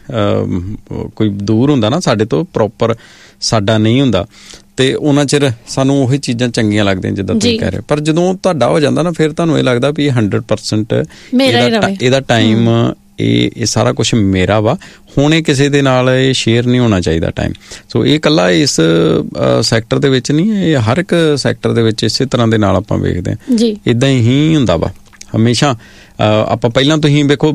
ਕੋਈ ਦੂਰ ਹੁੰਦਾ ਨਾ ਸਾਡੇ ਤੋਂ, ਪ੍ਰੋਪਰ ਸਾਡਾ ਨਹੀਂ ਹੁੰਦਾ, ਤੇ ਉਹਨਾਂ ਚਿਰ ਸਾਨੂੰ ਉਹੀ ਚੀਜ਼ਾਂ ਚੰਗੀਆਂ ਲੱਗਦੀਆਂ ਜਿੱਦਾਂ ਤੁਸੀਂ ਕਹਿ ਰਹੇ। ਪਰ ਜਦੋਂ ਤੁਹਾਡਾ ਹੋ ਜਾਂਦਾ ਨਾ, ਫਿਰ ਤੁਹਾਨੂੰ ਇਹ ਲੱਗਦਾ ਵੀ 100% ਇਹਦਾ ਟਾਈਮ, ਇਹ ਸਾਰਾ ਕੁਛ ਮੇਰਾ ਵਾ, ਹੁਣ ਇਹ ਕਿਸੇ ਦੇ ਨਾਲ ਇਹ ਸ਼ੇਅਰ ਨਹੀਂ ਹੋਣਾ ਚਾਹੀਦਾ ਟਾਈਮ। ਸੋ ਇਹ ਇਕੱਲਾ ਇਸ ਸੈਕਟਰ ਦੇ ਵਿੱਚ ਨਹੀਂ, ਇਹ ਹਰ ਇੱਕ ਸੈਕਟਰ ਦੇ ਵਿੱਚ ਇਸੇ ਤਰ੍ਹਾਂ ਦੇ ਨਾਲ ਆਪਾਂ ਵੇਖਦੇ ਹਾਂ। ਇੱਦਾਂ ਹੀ ਹੁੰਦਾ ਵਾ ਹਮੇਸ਼ਾ। ਆਪਾਂ ਪਹਿਲਾਂ ਤੁਸੀਂ ਵੇਖੋ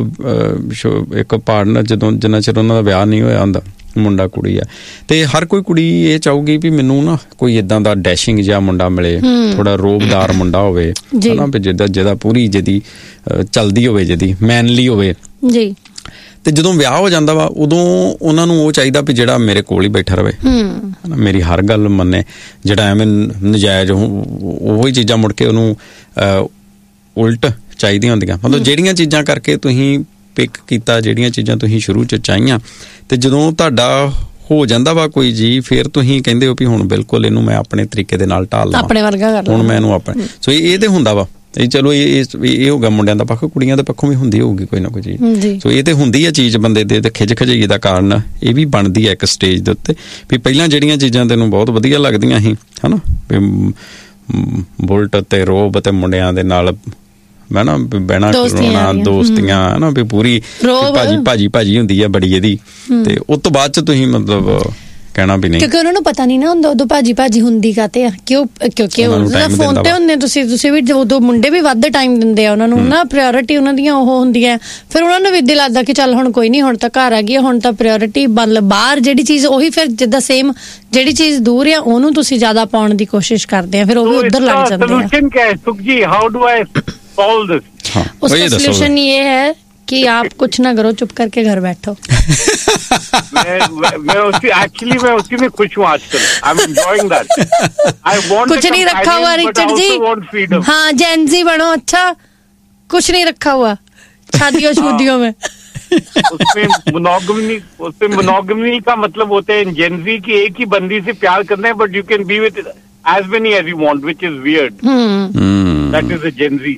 ਇੱਕ ਪਾਰਟਨਰ, ਜਦੋਂ ਜਿੰਨਾ ਚਿਰ ਉਹਨਾਂ ਦਾ ਵਿਆਹ ਨਹੀਂ ਹੋਇਆ ਹੁੰਦਾ, ਮੁੰਡਾ ਕੁੜੀ ਆ, ਤੇ ਹਰ ਕੋਈ ਕੁੜੀ ਇਹ ਚਾਹੂਗੀ ਵੀ ਮੈਨੂੰ ਨਾ ਕੋਈ ਏਦਾਂ ਦਾ ਡੈਸ਼ਿੰਗ ਜਿਹਾ ਮੁੰਡਾ ਮਿਲੇ, ਥੋੜਾ ਰੋਬਦਾਰ ਮੁੰਡਾ ਹੋਵੇ, ਹਨਾ, ਵੀ ਜਿਹਦਾ ਪੂਰੀ ਜਿਹਦੀ ਚਲਦੀ ਹੋਵੇ, ਜਿਹਦੀ ਮੈਨਲੀ ਹੋਵੇ ਜੀ। ਤੇ ਜਦੋਂ ਵਿਆਹ ਹੋ ਜਾਂਦਾ ਵਾ, ਉਦੋਂ ਉਹਨਾਂ ਨੂੰ ਉਹ ਚਾਹੀਦਾ ਵੀ ਜਿਹੜਾ ਮੇਰੇ ਕੋਲ ਹੀ ਬੈਠਾ ਰਵੇ, ਮੇਰੀ ਹਰ ਗੱਲ ਮੰਨੇ, ਜਿਹੜਾ ਐਵੇਂ ਨਜਾਇਜ਼ ਉਹੀ ਚੀਜ਼ਾਂ ਮੁੜ ਕੇ ਉਹਨੂੰ ਉਲਟ ਚਾਹੀਦੀਆਂ ਹੁੰਦੀਆਂ। ਮਤਲਬ ਜਿਹੜੀਆਂ ਚੀਜ਼ਾਂ ਕਰਕੇ ਤੁਸੀਂ ਪਿਕ ਕੀਤਾ, ਜਿਹੜੀਆਂ ਚੀਜ਼ਾਂ ਤੁਸੀਂ ਸ਼ੁਰੂ 'ਚ ਚਾਹੀਆਂ, ਤੇ ਜਦੋਂ ਤੁਹਾਡਾ ਹੋ ਜਾਂਦਾ ਵਾ ਕੋਈ ਜੀ, ਫਿਰ ਤੁਸੀਂ ਕਹਿੰਦੇ ਹੋ ਵੀ ਹੁਣ ਬਿਲਕੁਲ ਇਹਨੂੰ ਮੈਂ ਆਪਣੇ ਤਰੀਕੇ ਦੇ ਨਾਲ ਢਾਲ ਲਾਂ, ਆਪਣੇ ਵਰਗਾ ਕਰ ਲਾਂ, ਹੁਣ ਮੈਂ ਇਹਨੂੰ ਆਪਣੇ। ਸੋ ਇਹ ਤੇ ਹੁੰਦਾ ਵਾ। ਇਹ ਚਲੋ ਇਹ ਹੋ ਗਿਆ ਮੁੰਡਿਆਂ ਦਾ ਪੱਖ, ਕੁੜੀਆਂ ਦੇ ਪੱਖੋਂ ਵੀ ਹੁੰਦੀ ਹੋਊਗੀ ਕੋਈ ਨਾ ਕੋਈ ਚੀਜ਼। ਸੋ ਇਹ ਤੇ ਹੁੰਦੀ ਆ ਚੀਜ਼ ਬੰਦੇ ਦੇ, ਤੇ ਖਿੱਚ ਖਜਾਈ ਦਾ ਕਾਰਨ ਇਹ ਵੀ ਬਣਦੀ ਹੈ ਇੱਕ ਸਟੇਜ ਦੇ ਉੱਤੇ, ਵੀ ਪਹਿਲਾਂ ਜਿਹੜੀਆਂ ਚੀਜ਼ਾਂ ਤੈਨੂੰ ਬਹੁਤ ਵਧੀਆ ਲੱਗਦੀਆਂ ਸੀ, ਹਨਾ, ਵੀ ਬੁਲਟ ਤੇ ਰੋਬ ਤੇ ਮੁੰਡਿਆਂ ਦੇ ਨਾਲ ਮੈਂ ਨਾ ਬਹਿਣਾ ਖਲੋਣਾ, ਦੋਸਤੀਆਂ, ਹਨਾ, ਵੀ ਪੂਰੀ ਭਾਜੀ ਹੁੰਦੀ ਆ ਬੜੀ ਇਹਦੀ, ਤੇ ਉਸ ਤੋਂ ਬਾਅਦ ਚ ਤੁਸੀਂ ਮਤਲਬ ਕਹਿਣਾ ਵੀ ਨਹੀਂ, ਕਿਉਂਕਿ ਉਹਨਾਂ ਨੂੰ ਪਤਾ ਨਹੀਂ ਨਾ ਹੁੰਦਾ ਉਦੋਂ ਭਾਜੀ ਹੁੰਦੀ ਕਾਤੇ ਆ, ਕਿਉਂਕਿ ਫੋਨ ਤੇ ਹੁੰਦੇ ਤੁਸੀਂ ਵੀ, ਉਦੋਂ ਮੁੰਡੇ ਵੀ ਵੱਧ ਟਾਈਮ ਦਿੰਦੇ ਆ ਉਹਨਾਂ ਨੂੰ ਨਾ, ਪ੍ਰਾਇਓਰਿਟੀ ਉਹਨਾਂ ਦੀਆਂ ਉਹ ਹੁੰਦੀਆਂ, ਫਿਰ ਉਹਨਾਂ ਨੂੰ ਵੀ ਇੱਦਾਂ ਲੱਗਦਾ ਕਿ ਚੱਲ ਹੁਣ ਕੋਈ ਨਹੀਂ, ਹੁਣ ਤਾਂ ਘਰ ਆ ਗਈ, ਹੁਣ ਤਾਂ ਪ੍ਰਾਇਓਰਿਟੀ ਬਾਹਰ ਜਿਹੜੀ ਚੀਜ਼ ਉਹੀ, ਫਿਰ ਜਿੱਦਾਂ ਸੇਮ ਜਿਹੜੀ ਚੀਜ਼ ਦੂਰ ਆ ਉਹਨੂੰ ਤੁਸੀਂ ਜ਼ਿਆਦਾ ਪਾਉਣ ਦੀ ਕੋਸ਼ਿਸ਼ ਕਰਦੇ ਆ, ਫਿਰ ਉਹ ਵੀ ਉੱਧਰ ਲੱਗ ਜਾਂਦੇ ਆ। उसका सोल्यूशन ये है कि आप कुछ ना करो, चुप करके घर बैठो। मैं उसी में खुश हूँ आजकल। I'm enjoying that. I want कुछ नहीं रखा हुआ रिचर्ड जी, हाँ जेंजी बनो, अच्छा कुछ नहीं रखा हुआ शादियों में। उसमें मोनोगमी का मतलब होता है जेंजी की एक ही बंदी से प्यार करना है, but you can be with as many as you want, which is weird. That is a Gen Z.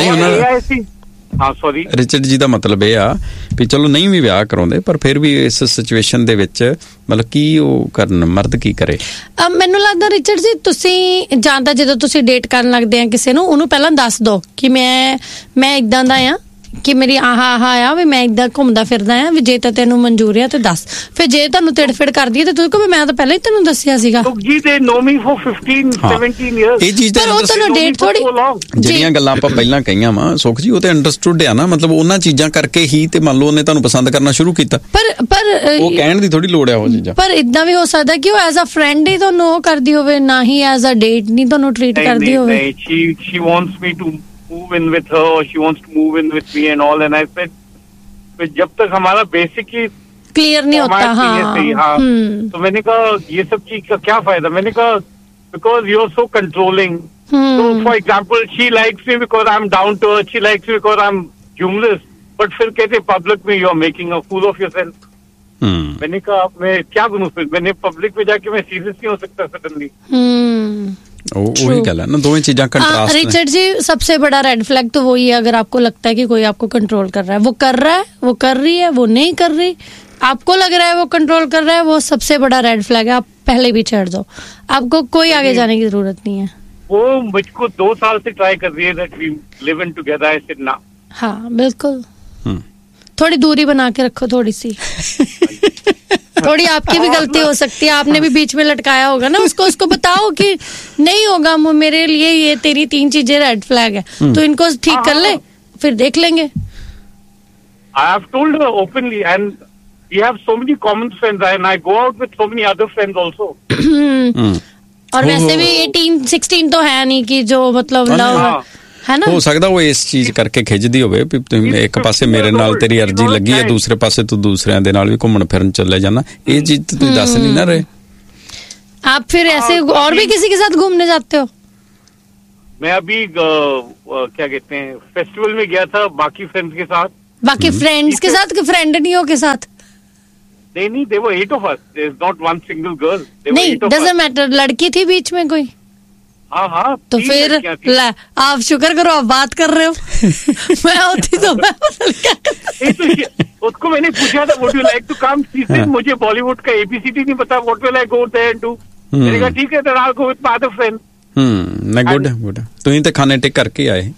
Sorry Richard ਜੀ ਦਾ ਮਤਲਬ ਇਹ ਆ ਵੀ ਚਲੋ ਨਹੀਂ ਵੀ ਵਿਆਹ ਕਰਾਉਂਦੇ, ਪਰ ਫਿਰ ਵੀ ਇਸ ਸਿਚੁਏਸ਼ਨ ਦੇ ਵਿੱਚ ਮਤਲਬ ਕੀ ਉਹ ਕਰਨ, ਮਰਦ ਕੀ ਕਰੇ? ਮੈਨੂੰ ਲੱਗਦਾ ਰਿਚਰਡ ਜੀ, ਤੁਸੀਂ ਜਾਂ ਤਾਂ ਜਦੋਂ ਤੁਸੀਂ ਡੇਟ ਕਰਨ ਲੱਗਦੇ ਆ ਕਿਸੇ ਨੂੰ, ਉਹਨੂੰ ਪਹਿਲਾਂ ਦੱਸ ਦਿਓ ਕਿ ਮੈਂ ਇਦਾਂ ਦਾ ਆ, ਕਿ ਮੇਰੀ ਆਹ ਆ ਵੀ ਮੈਂ ਇੱਦਾਂ ਘੁੰਮਦਾ ਫਿਰਦਾ ਆ ਵੀ ਜੇ ਤਾਂ ਤੈਨੂੰ ਮਨਜ਼ੂਰ ਆ ਤੇ ਦੱਸ। ਫਿਰ ਜੇ ਤੁਹਾਨੂੰ ਤਿੜਫਿੜ ਕਰਦੀ ਹੈ ਤੇ ਤੂੰ ਕਹੋ ਮੈਂ ਤਾਂ ਪਹਿਲਾਂ ਹੀ ਤੈਨੂੰ ਦੱਸਿਆ ਸੀਗਾ। ਜੀ ਦੇ ਨੋ ਮੀ ਫॉर 15 17 ਇਅਰਸ। ਇਹ ਚੀਜ਼ ਪਰ ਉਹ ਤੁਹਾਨੂੰ ਡੇਟ ਥੋੜੀ, ਜਿਹੜੀਆਂ ਗੱਲਾਂ ਆਪਾਂ ਪਹਿਲਾਂ ਕਹੀਆਂ ਵਾ ਸੁਖ ਜੀ ਉਹ ਤੇ ਅੰਡਰਸਟੂਡ ਆ ਨਾ, ਮਤਲਬ ਉਹਨਾਂ ਚੀਜ਼ਾਂ ਕਰਕੇ ਹੀ ਤੇ ਮੰਨ ਲਓ ਉਹਨੇ ਤੁਹਾਨੂੰ ਪਸੰਦ ਕਰਨਾ ਸ਼ੁਰੂ ਕੀਤਾ। ਪਰ ਉਹ ਕਹਿਣ ਦੀ ਥੋੜੀ ਲੋੜ ਆ ਉਹ ਚੀਜ਼ਾਂ। ਪਰ ਇਦਾਂ ਵੀ ਹੋ ਸਕਦਾ ਕਿ ਉਹ ਐਜ਼ ਅ ਫਰੈਂਡ ਹੀ ਤੁਹਾਨੂੰ ਉਹ ਕਰਦੀ ਹੋਵੇ, ਨਾ ਹੀ ਐਜ਼ ਅ ਡੇਟ ਨਹੀਂ ਤੁਹਾਨੂੰ ਟ੍ਰੀਟ ਕਰਦੀ ਹੋਵੇ। she wants me to move in with her, or she wants to move in with me and all, and I said जब तक हमारा बेसिकली क्लियर नहीं होता। हाँ। तो मैंने कहा ये सब चीज का क्या फायदा। मैंने कहा because you are so controlling. So for example, she likes me because I'm down to earth, she likes me because I'm humorous, but फिर कहते पब्लिक में you are making a fool of yourself। मैंने कहा अब मैं क्या बनूं फिर, मैंने पब्लिक में जाके मैं सीरियस नहीं हो सकता सडनली। वही गल है ना, दोनों चीजें कंट्रास्ट। रिचर्ड जी सबसे बड़ा रेड फ्लैग तो वही है, अगर आपको लगता है कि कोई आपको कंट्रोल कर रहा है, वो कर रहा है, वो कर रही है, वो नहीं कर रही, आपको लग रहा है वो कंट्रोल कर रहा है, वो सबसे बड़ा रेड फ्लैग है। आप पहले भी चढ़ जाओ, आपको कोई आगे जाने की जरूरत नहीं है। वो मुझको 2 साल से ट्राई कर रही है that we live in together, I said ना। हाँ बिल्कुल, थोड़ी दूरी बना के रखो थोड़ी सी। थोड़ी आपकी भी गलती हो सकती है, आपने भी बीच में लटकाया होगा ना उसको। उसको बताओ कि नहीं होगा, मेरे लिए ये तेरी 3 चीजें रेड फ्लैग है, तो इनको ठीक कर ले, फिर देख लेंगे। I have told her openly, and we have so many common friends, and I go out with so many other friends also। और वैसे भी 18-16 तो है नहीं कि जो मतलब लव है ना। हो सकता वो इस चीज करके खिजदी होवे भी तुम एक पासे मेरे नाल तेरी अर्जी लगी है, दूसरे पासे तू दूसरिਆਂ ਦੇ ਨਾਲ ਵੀ ਘੁੰਮਣ ਫਿਰਨ ਚੱਲੇ ਜਾਣਾ। ਇਹ चीज तो तुम दस नहीं ना रहे। आप फिर ऐसे और भी किसी के साथ घूमने जाते हो? मैं अभी क्या कहते हैं फेस्टिवल में गया था बाकी फ्रेंड्स के साथ। बाकी फ्रेंड्स के साथ कि फ्रेंड नहीं हो के साथ? नहीं, they were 8 of us, there is not one single girl, नहीं, doesn't matter, लड़की थी बीच में कोई? हाँ। तो फिर आप शुक्र करो आप बात कर रहे हो। मैं होती तो मैं उसको मैंने पूछा था would you like to come, she said मुझे बॉलीवुड का ABCD नहीं पता, what will I go there and do। मैंने कहा ठीक है then I'll go with my other friend। ना गुड तुम तो खाने टिक करके आए।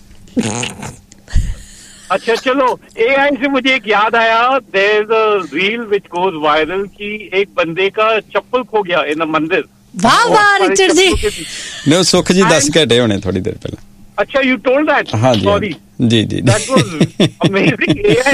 अच्छा चलो, AI से मुझे एक याद आया, there is a reel which goes viral कि एक बंदे का चप्पल खो गया इन मंदिर। वाह वाह रिचर्ड जी। नहीं सुख जी 10 घंटे होने थोड़ी देर पहले। अच्छा you told that? हाँ जी, sorry ji that was amazing। AI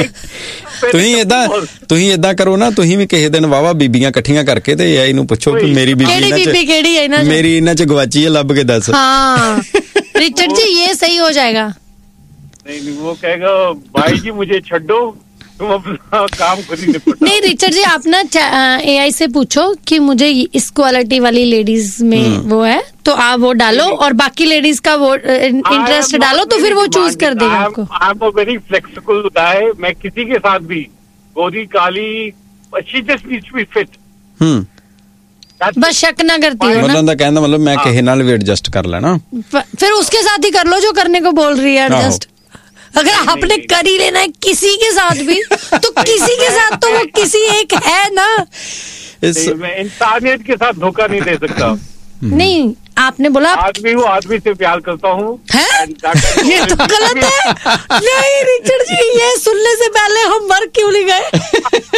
ਤੁਸੀਂ ਇਦਾਂ ਕਰੋ ਨਾ, ਤੁਸੀਂ ਵੀ ਕਿਸੇ ਦਿਨ ਵਾਵਾ ਬੀਬੀਆਂ ਇਕੱਠੀਆਂ ਕਰਕੇ ਤੇ AI ਨੂੰ ਪੁੱਛੋ ਕਿ ਮੇਰੀ ਬੀਬੀ ਮੇਰੀ ਇਹਨਾਂ ਚ ਗਵਾਚੀ ਹੈ, ਲੱਭ ਕੇ ਦੱਸ। हाँ रिचर्ड जी ये सही हो जाएगा। नहीं वो कहेगा भाई जी मुझे छड्डो, तुम अपना काम खुद ही निपटाओ। नहीं रिचर्ड जी आप ना AI से पूछो कि मुझे इस क्वालिटी वाली लेडीज में वो है, तो आप वो डालो और बाकी लेडीज का वो इंटरेस्ट डालो, तो फिर वो चूज कर देगा आपको। I am a very flexible गाय। मैं किसी के साथ भी गोरी काली, she just needs to be fit. बस शक ना करती हो ना। कहना मतलब मैं किसी नाल भी एडजस्ट कर लेना, फिर उसके साथ ही कर लो जो करने को बोल रही है एडजस्ट। अगर आपने कर ही लेना है किसी के साथ भी, तो किसी के साथ तो वो किसी एक है ना। मैं इंसानियत के साथ धोखा नहीं दे सकता। नहीं आपने बोला आदमी हूँ, आदमी से प्यार करता हूँ। ये तो गलत है। नहीं रिचर्ड जी ये सुनने से पहले हम मर क्यों नहीं गए।